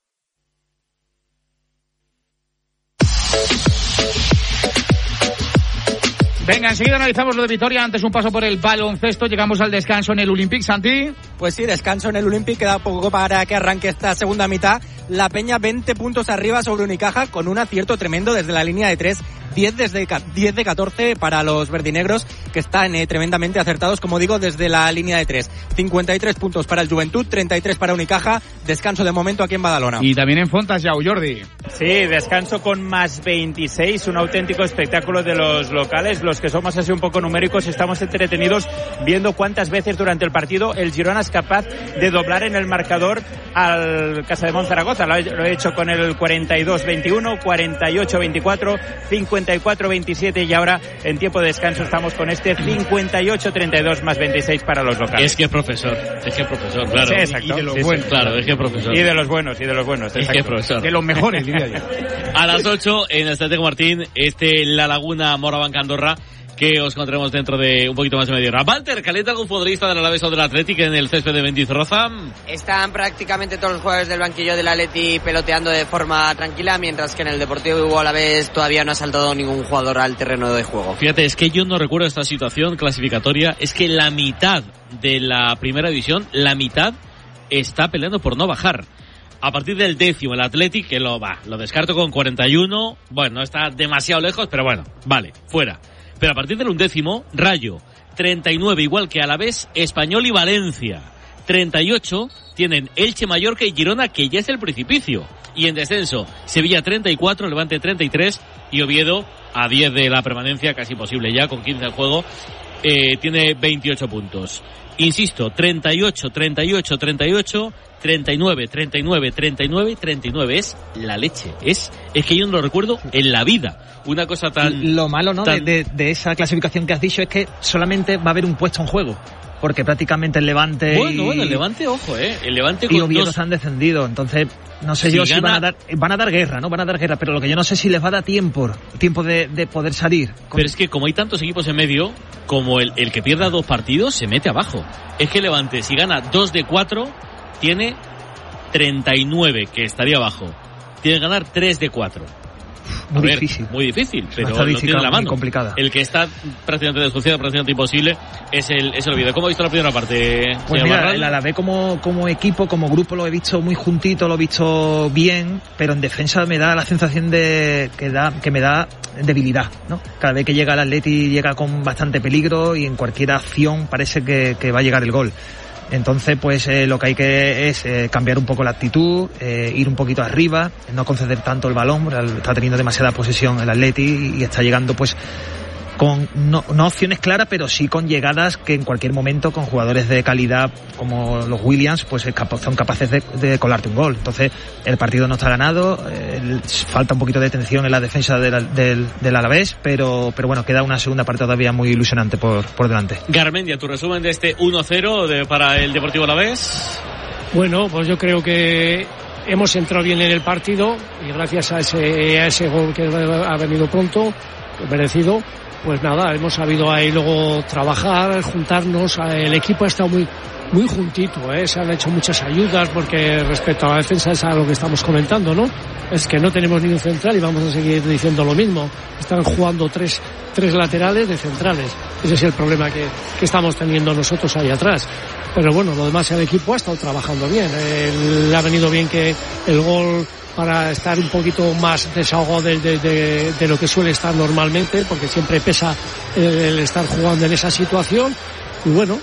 Venga, enseguida analizamos lo de Vitoria. Antes un paso por el baloncesto. Llegamos al descanso en el Olympic, Santi. Pues sí, descanso en el Olympic. Queda poco para que arranque esta segunda mitad. La Peña veinte puntos arriba sobre Unicaja con un acierto tremendo desde la línea de tres. diez, desde, diez de catorce para los verdinegros, que están eh, tremendamente acertados, como digo, desde la línea de tres. cincuenta y tres puntos para el Juventud, treinta y tres para Unicaja. Descanso de momento aquí en Badalona. Y también en Fontas, Jau, Jordi. Sí, descanso con más veintiséis. Un auténtico espectáculo de los locales. Los que somos así un poco numéricos estamos entretenidos viendo cuántas veces durante el partido el Girona es capaz de doblar en el marcador al Casademont Zaragoza. Lo he hecho con el cuarenta y dos veintiuno, cuarenta y ocho veinticuatro, cincuenta y cuatro veintisiete y ahora en tiempo de descanso estamos con este cincuenta y ocho treinta y dos más veintiséis para los locales. Es que profesor, es que profesor, claro. Sí, exacto. Y de los sí, buenos, sí. Claro, es que profesor. Y de los buenos, y de los buenos. Es que profesor. De los mejores, diría yo. A las ocho en el Estratego Martín, este La Laguna Morabanca Andorra, que os encontraremos dentro de un poquito más de media hora. Walter, ¿calienta algún futbolista del Alavés o del Athletic en el césped de Mendizorroza? Están prácticamente todos los jugadores del banquillo del Atleti peloteando de forma tranquila, mientras que en el Deportivo Alavés todavía no ha saltado ningún jugador al terreno de juego. Fíjate, es que yo no recuerdo esta situación clasificatoria. Es que la mitad de la primera división, la mitad está peleando por no bajar. A partir del décimo, el Athletic, que lo va, lo descarto con cuarenta y uno. Bueno, no está demasiado lejos, pero bueno, vale, fuera. Pero a partir del undécimo, Rayo, treinta y nueve, igual que Alavés, Español y Valencia. treinta y ocho tienen Elche, Mallorca y Girona, que ya es el precipicio. Y en descenso, Sevilla treinta y cuatro, Levante treinta y tres y Oviedo a diez de la permanencia, casi posible ya, con quince en juego, eh, tiene veintiocho puntos. Insisto, treinta y ocho, treinta y ocho, treinta y ocho, treinta y nueve, treinta y nueve, treinta y nueve, treinta y nueve. Es la leche. Es, es que yo no lo recuerdo en la vida. Una cosa tan... Lo malo, ¿no? tan... De, de, de esa clasificación que has dicho es que solamente va a haber un puesto en juego. Porque prácticamente el Levante Bueno, y... bueno, el Levante, ojo, eh. El Levante y con Oviedo dos... se han descendido. Entonces, no sé si yo gana... si van a dar... Van a dar guerra, ¿no? Van a dar guerra. Pero lo que yo no sé si les va a dar tiempo, tiempo de, de poder salir. Con... Pero es que como hay tantos equipos en medio, como el, el que pierda dos partidos, se mete abajo. Es que Levante, si gana dos de cuatro, tiene treinta y nueve, que estaría abajo. Tiene que ganar tres de cuatro. Muy a ver, difícil. Muy difícil, pero lo tiene en la mano. Muy complicada. El que está prácticamente desconocido, prácticamente imposible, es el, es el Oviedo. ¿Cómo ha visto la primera parte? Pues mira, Barral? El Alavés como, como equipo, como grupo lo he visto muy juntito, lo he visto bien, pero en defensa me da la sensación de que da que me da debilidad, ¿no? Cada vez que llega el Atleti llega con bastante peligro y en cualquier acción parece que, que va a llegar el gol. Entonces, pues eh, lo que hay que es eh, cambiar un poco la actitud, eh, ir un poquito arriba, no conceder tanto el balón, está teniendo demasiada posesión el Atleti y está llegando pues con no, no opciones claras, pero sí con llegadas que en cualquier momento con jugadores de calidad como los Williams pues son capaces de, de colarte un gol. Entonces el partido no está ganado, eh, falta un poquito de tensión en la defensa del, del, del Alavés, pero, pero bueno, queda una segunda parte todavía muy ilusionante por, por delante. Garmendia, tu resumen de este uno cero de, para el Deportivo Alavés. Bueno, pues yo creo que hemos entrado bien en el partido y gracias a ese, a ese gol que ha venido pronto, merecido, pues nada, hemos sabido ahí luego trabajar, juntarnos, el equipo ha estado muy muy juntito, ¿eh? Se han hecho muchas ayudas porque respecto a la defensa es a lo que estamos comentando, ¿no? Es que no tenemos ni un central y vamos a seguir diciendo lo mismo. Están jugando tres, tres laterales de centrales. Ese es el problema que, que estamos teniendo nosotros ahí atrás. Pero bueno, lo demás el equipo ha estado trabajando bien. Eh, le ha venido bien que el gol para estar un poquito más desahogado de, de, de, de lo que suele estar normalmente, porque siempre pesa el, el estar jugando en esa situación. y bueno,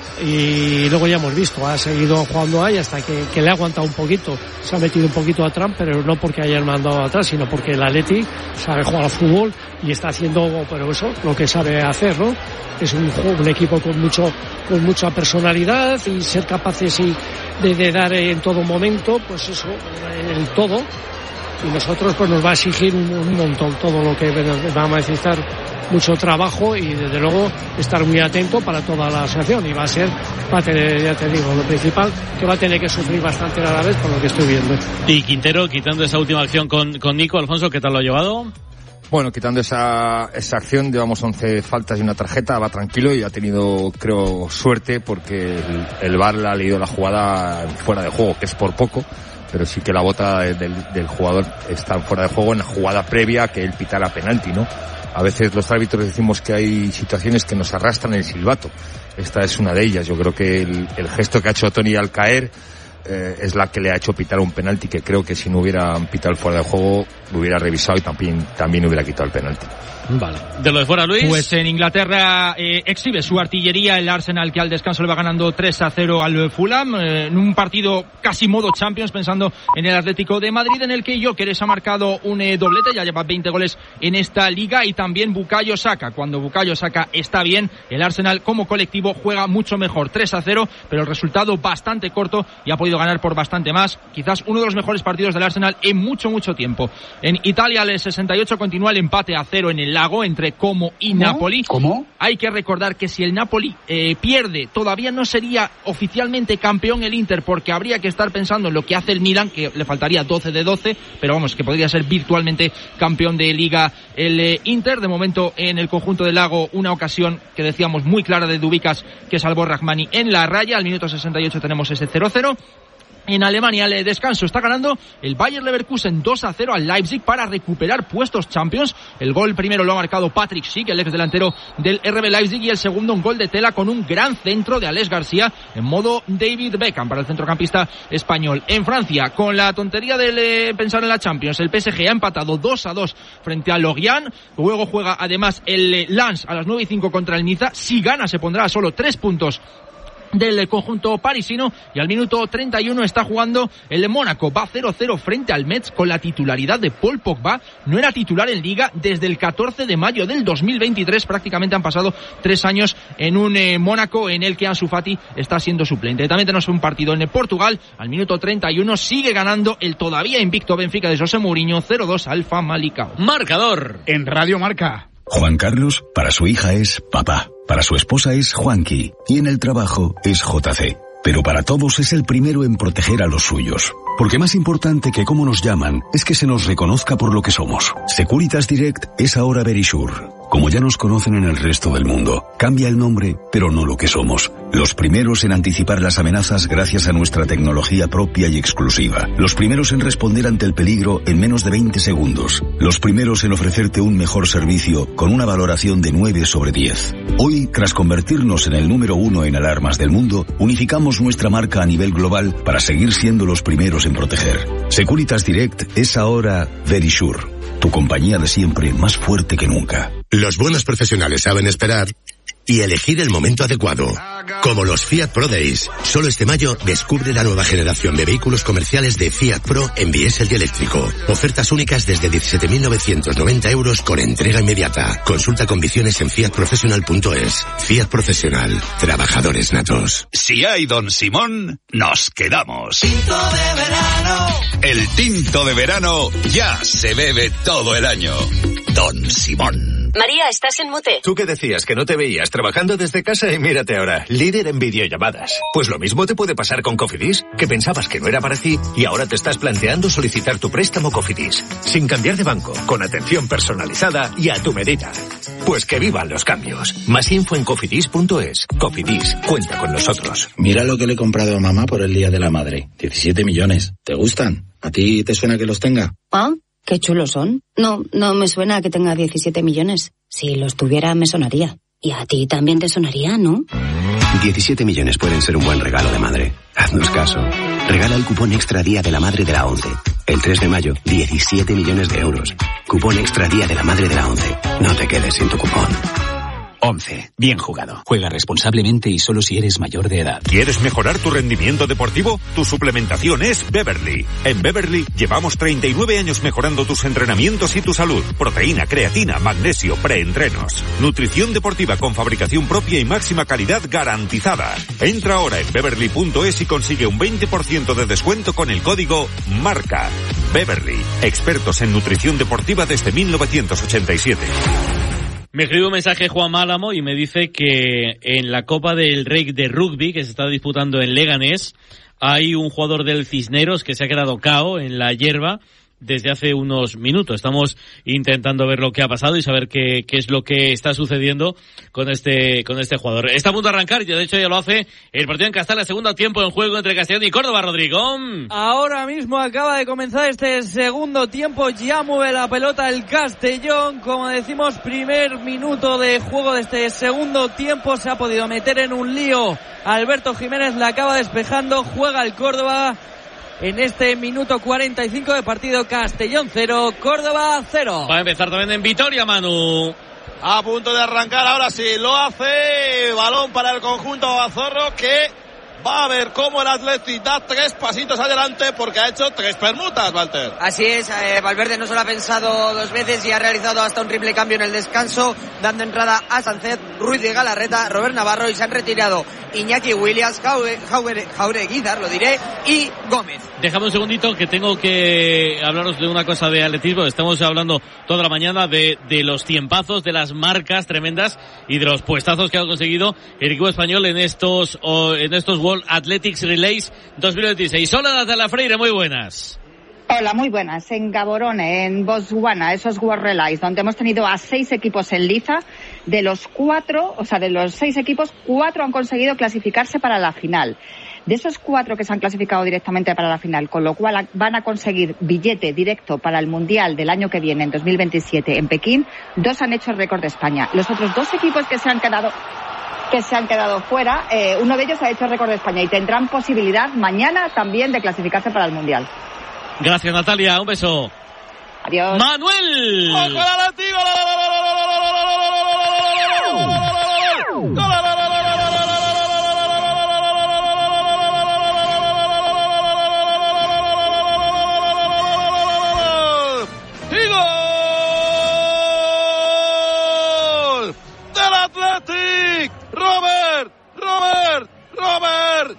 y luego ya hemos visto, ha seguido jugando ahí hasta que, que le ha aguantado un poquito, se ha metido un poquito atrás, pero no porque hayan mandado atrás, sino porque el Atleti sabe jugar al fútbol y está haciendo, pero eso, lo que sabe hacer, ¿no? Es un, un equipo con mucho con mucha personalidad y ser capaces y de, de dar en todo momento, pues eso, el todo. Y nosotros pues nos va a exigir un, un montón todo lo que vamos a necesitar, mucho trabajo y desde luego estar muy atento para toda la asociación, y va a ser, va a tener, ya te digo, lo principal, que va a tener que sufrir bastante a la vez por lo que estoy viendo. Y Quintero, quitando esa última acción con, con Nico, Alfonso, ¿qué tal lo ha llevado? Bueno, quitando esa, esa acción, llevamos once faltas y una tarjeta, va tranquilo y ha tenido, creo, suerte porque el, el V A R le ha leído la jugada fuera de juego, que es por poco, pero sí que la bota del, del jugador está fuera de juego en la jugada previa que él pitara penalti, ¿no? A veces los árbitros decimos que hay situaciones que nos arrastran el silbato. Esta es una de ellas. Yo creo que el, el gesto que ha hecho Toni al caer eh, es la que le ha hecho pitar un penalti, que creo que si no hubiera pitado el fuera de juego lo hubiera revisado y también, también hubiera quitado el penalti. Vale. De lo de fuera, Luis. Pues en Inglaterra eh, exhibe su artillería el Arsenal, que al descanso le va ganando tres a cero al Fulham, eh, en un partido casi modo Champions, pensando en el Atlético de Madrid, en el que Gyökeres ha marcado un eh, doblete, ya lleva veinte goles en esta liga, y también Bukayo Saka. Cuando Bukayo Saka está bien, el Arsenal como colectivo juega mucho mejor. tres a cero, pero el resultado bastante corto y ha podido ganar por bastante más. Quizás uno de los mejores partidos del Arsenal en mucho, mucho tiempo. En Italia, al sesenta y ocho, continúa el empate a cero en el Lago entre Como y ¿Cómo? Napoli. ¿Cómo? Hay que recordar que si el Napoli eh, pierde, todavía no sería oficialmente campeón el Inter, porque habría que estar pensando en lo que hace el Milan, que le faltaría doce de doce, pero vamos, que podría ser virtualmente campeón de Liga el eh, Inter. De momento, en el conjunto del Lago, una ocasión que decíamos muy clara de Dubicas, que salvó Rahmani en la raya. Al minuto sesenta y ocho tenemos ese cero cero. En Alemania, el descanso, está ganando el Bayer Leverkusen dos a cero al Leipzig para recuperar puestos Champions. El gol primero lo ha marcado Patrick Schick, el ex delantero del R B Leipzig, y el segundo un gol de tela con un gran centro de Alex García en modo David Beckham para el centrocampista español. En Francia, con la tontería de eh, pensar en la Champions, el P S G ha empatado dos a dos frente a Lorient. Luego juega además el eh, Lens a las nueve y cinco contra el Niza. Si gana, se pondrá a solo tres puntos del conjunto parisino, y al minuto treinta y uno está jugando el de Mónaco. Va cero cero frente al Metz con la titularidad de Paul Pogba. No era titular en Liga desde el catorce de mayo del dos mil veintitrés. Prácticamente han pasado tres años en un eh, Mónaco en el que Ansu Fati está siendo suplente. También tenemos un partido en Portugal. Al minuto treinta y uno sigue ganando el todavía invicto Benfica de José Mourinho cero dos al Famalicão. Marcador en Radio Marca. Juan Carlos, para su hija es papá, para su esposa es Juanqui y en el trabajo es J C. Pero para todos es el primero en proteger a los suyos. Porque más importante que cómo nos llaman es que se nos reconozca por lo que somos. Securitas Direct es ahora Verisure. Como ya nos conocen en el resto del mundo, cambia el nombre, pero no lo que somos. Los primeros en anticipar las amenazas gracias a nuestra tecnología propia y exclusiva. Los primeros en responder ante el peligro en menos de veinte segundos. Los primeros en ofrecerte un mejor servicio con una valoración de nueve sobre diez. Hoy, tras convertirnos en el número uno en alarmas del mundo, unificamos nuestra marca a nivel global para seguir siendo los primeros en proteger. Securitas Direct es ahora Verisure, tu compañía de siempre más fuerte que nunca. Los buenos profesionales saben esperar y elegir el momento adecuado. Como los Fiat Pro Days. Solo este mayo descubre la nueva generación de vehículos comerciales de Fiat Pro en diésel y eléctrico. Ofertas únicas desde diecisiete mil novecientos noventa euros con entrega inmediata. Consulta condiciones en fiat professional punto es. Fiat Profesional. Trabajadores natos. Si hay Don Simón, nos quedamos. Tinto de verano. El tinto de verano ya se bebe todo el año. Don Simón. María, estás en mute. ¿Tú qué decías? Que no te veías trabajando desde casa y mírate ahora, líder en videollamadas. Pues lo mismo te puede pasar con Cofidis, que pensabas que no era para ti y ahora te estás planteando solicitar tu préstamo Cofidis. Sin cambiar de banco, con atención personalizada y a tu medida. Pues que vivan los cambios. Más info en cofidis punto es. Cofidis, cuenta con nosotros. Mira lo que le he comprado a mamá por el Día de la Madre. diecisiete millones. ¿Te gustan? ¿A ti te suena que los tenga? Ah, qué chulos son. No, no me suena que tenga diecisiete millones. Si los tuviera me sonaría. Y a ti también te sonaría, ¿no? diecisiete millones pueden ser un buen regalo de madre. Haznos caso. Regala el cupón Extra Día de la Madre de la ONCE. El tres de mayo, diecisiete millones de euros. Cupón Extra Día de la Madre de la ONCE. No te quedes sin tu cupón. once. Bien jugado. Juega responsablemente y solo si eres mayor de edad. ¿Quieres mejorar tu rendimiento deportivo? Tu suplementación es Beverly. En Beverly llevamos treinta y nueve años mejorando tus entrenamientos y tu salud. Proteína, creatina, magnesio, preentrenos. Nutrición deportiva con fabricación propia y máxima calidad garantizada. Entra ahora en beverly punto es y consigue un veinte por ciento de descuento con el código MARCA. Beverly, expertos en nutrición deportiva desde mil novecientos ochenta y siete. Me escribe un mensaje Juan Málamo y me dice que en la Copa del Rey de Rugby que se está disputando en Leganés hay un jugador del Cisneros que se ha quedado cao en la hierba desde hace unos minutos. Estamos intentando ver lo que ha pasado y saber qué, qué es lo que está sucediendo con este con este jugador. Está a punto de arrancar y de hecho ya lo hace el partido en Castalla, segundo tiempo en juego entre Castellón y Córdoba, Rodrigo. Ahora mismo acaba de comenzar este segundo tiempo, ya mueve la pelota el Castellón, como decimos, primer minuto de juego de este segundo tiempo, se ha podido meter en un lío Alberto Jiménez, la acaba despejando, juega el Córdoba. En este minuto cuarenta y cinco de partido, Castellón cero, Córdoba cero. Va a empezar también en Vitoria, Manu. A punto de arrancar, ahora sí, lo hace. Balón para el conjunto Bazorro que va a ver cómo el Athletic da tres pasitos adelante porque ha hecho tres permutas, Walter. Así es, eh, Valverde no solo ha pensado dos veces y ha realizado hasta un triple cambio en el descanso, dando entrada a Sánchez, Ruiz de Galarreta, Robert Navarro, y se han retirado Iñaki Williams, Jauregui, Jauregui, lo diré, y Gómez. Déjame un segundito que tengo que hablaros de una cosa de atletismo. Estamos hablando toda la mañana de, de los tiempazos, de las marcas tremendas y de los puestazos que ha conseguido el equipo español en estos oh, en estos World Athletics Relays dos mil veintiséis. Hola, Natalia Freire, muy buenas. Hola, muy buenas. En Gaborone, en Botswana, esos World Relays, donde hemos tenido a seis equipos en liza, de los cuatro, o sea, de los seis equipos, cuatro han conseguido clasificarse para la final. De esos cuatro que se han clasificado directamente para la final, con lo cual van a conseguir billete directo para el Mundial del año que viene, en dos mil veintisiete, en Pekín, dos han hecho el récord de España. Los otros dos equipos que se han quedado que se han quedado fuera, eh, uno de ellos ha hecho el récord de España y tendrán posibilidad mañana también de clasificarse para el Mundial. Gracias, Natalia, un beso. Adiós. Manuel. Robert, Robert, Robert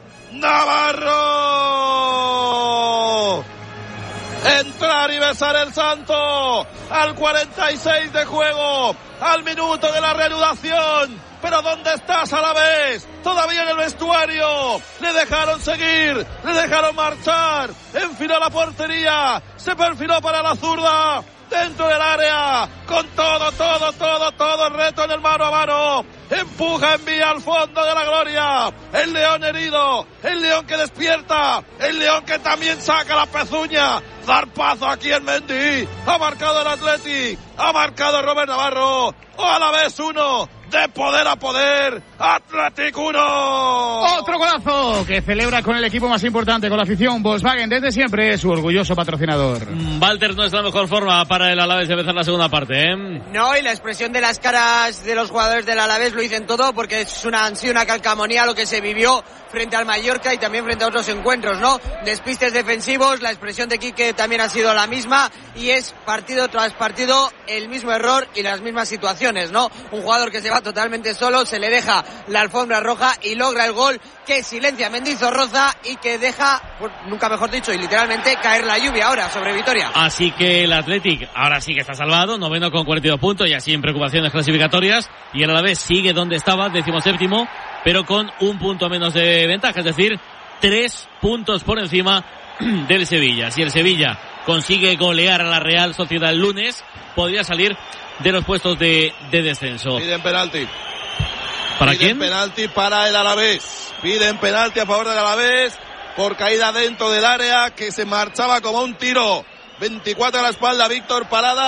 Navarro. Entrar y besar el santo al cuarenta y seis de juego, al minuto de la reanudación. Pero ¿dónde estás a la vez? Todavía en el vestuario. Le dejaron seguir, le dejaron marchar. Enfiló la portería, se perfiló para la zurda. Dentro del área, con todo, todo, todo, todo el reto en el mano a mano. Empuja, envía al fondo de la gloria. El león herido, el león que despierta, el león que también saca la pezuña. Zarpazo aquí en Mendy. Ha marcado el Athletic, ha marcado Robert Navarro. O a la vez uno, de poder a poder. Athletic uno. Otro golazo que celebra con el equipo más importante, con la afición. Volkswagen desde siempre, su orgulloso patrocinador. Walter no está en mejor forma para el Alavés de empezar la segunda parte, ¿eh? No, y la expresión de las caras de los jugadores del Alavés lo dicen todo, porque es una, han sido una calcamonía lo que se vivió frente al Mallorca y también frente a otros encuentros, ¿no? Despistes defensivos, la expresión de Quique también ha sido la misma y es partido tras partido el mismo error y las mismas situaciones, ¿no? Un jugador que se va totalmente solo, se le deja la alfombra roja y logra el gol que silencia a Mendizorroza y que deja, pues, nunca mejor dicho, y literalmente caer la lluvia ahora sobre Vitoria. Así que el Athletic ahora sí que está salvado, noveno con cuarenta y dos puntos y así en preocupaciones clasificatorias, y el Alavés sigue donde estaba, decimoséptimo, pero con un punto menos de ventaja, es decir, tres puntos por encima del Sevilla. Si el Sevilla consigue golear a la Real Sociedad el lunes, podría salir de los puestos de, de descenso. Piden penalti. ¿Para Piden quién? penalti para el Alavés. Piden penalti a favor del Alavés por caída dentro del área, que se marchaba como un tiro. veinticuatro a la espalda, Víctor Parada.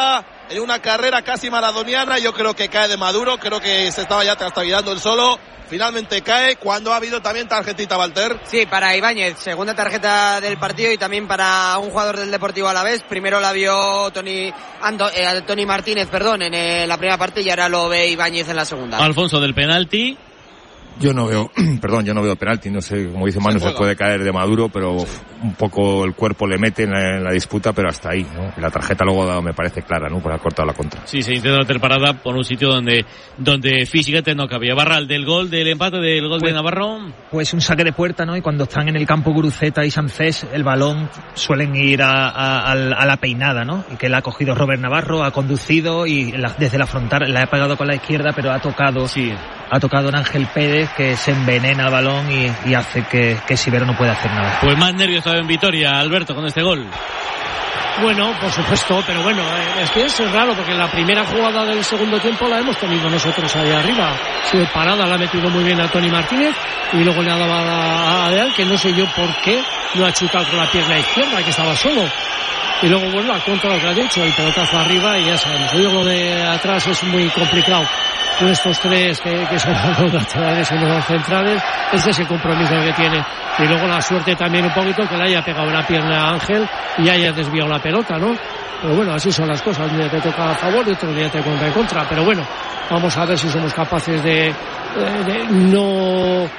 en una carrera casi maradoniana. Yo creo que cae de Maduro, creo que se estaba ya trastabillando el solo. Finalmente cae cuando ha habido también tarjetita, Walter. Sí, para Ibáñez, segunda tarjeta del partido y también para un jugador del Deportivo Alavés. Primero la vio Tony, Ando, eh, Tony Martínez, perdón, en eh, la primera parte y ahora lo ve Ibáñez en la segunda. Alfonso, del penalti. Yo no veo, perdón, yo no veo penalti, no sé, como dice Manu, se, se puede caer de Maduro, pero sí, un poco el cuerpo le mete en la, en la disputa, pero hasta ahí, ¿no? La tarjeta luego me parece clara, ¿no? Por haber cortado la contra. Sí, se intenta meter parada por un sitio donde donde físicamente no cabía. Barral, del gol, del empate, del gol pues, de Navarro. Pues un saque de puerta, ¿no? Y cuando están en el campo Guruceta y Sancés, el balón suelen ir a, a, a la peinada, ¿no? Y que la ha cogido Robert Navarro, ha conducido y la, desde la frontal la ha pegado con la izquierda, pero ha tocado, sí, ha tocado en Ángel Pérez, que se envenena el balón y, y hace que, que Sivero no pueda hacer nada. Pues más nervios todavía en Vitoria, Alberto, con este gol. Bueno, por supuesto, pero bueno, es que es raro porque la primera jugada del segundo tiempo la hemos tenido nosotros ahí arriba. Ha sido parada, la ha metido muy bien a Tony Martínez y luego le ha dado a Adeal, que no sé yo por qué no ha chutado con la pierna izquierda, que estaba solo. Y luego, bueno, a contra lo que ha dicho, el pelotazo arriba y ya sabemos. Yo lo de atrás es muy complicado. Con estos tres que, que son los laterales y los centrales, ese es el compromiso que tiene. Y luego la suerte también un poquito que le haya pegado la pierna a Ángel y haya desviado la pelota, ¿no? Pero bueno, así son las cosas. Un día te toca a favor y otro día te contra en contra. Pero bueno, vamos a ver si somos capaces de, de, de no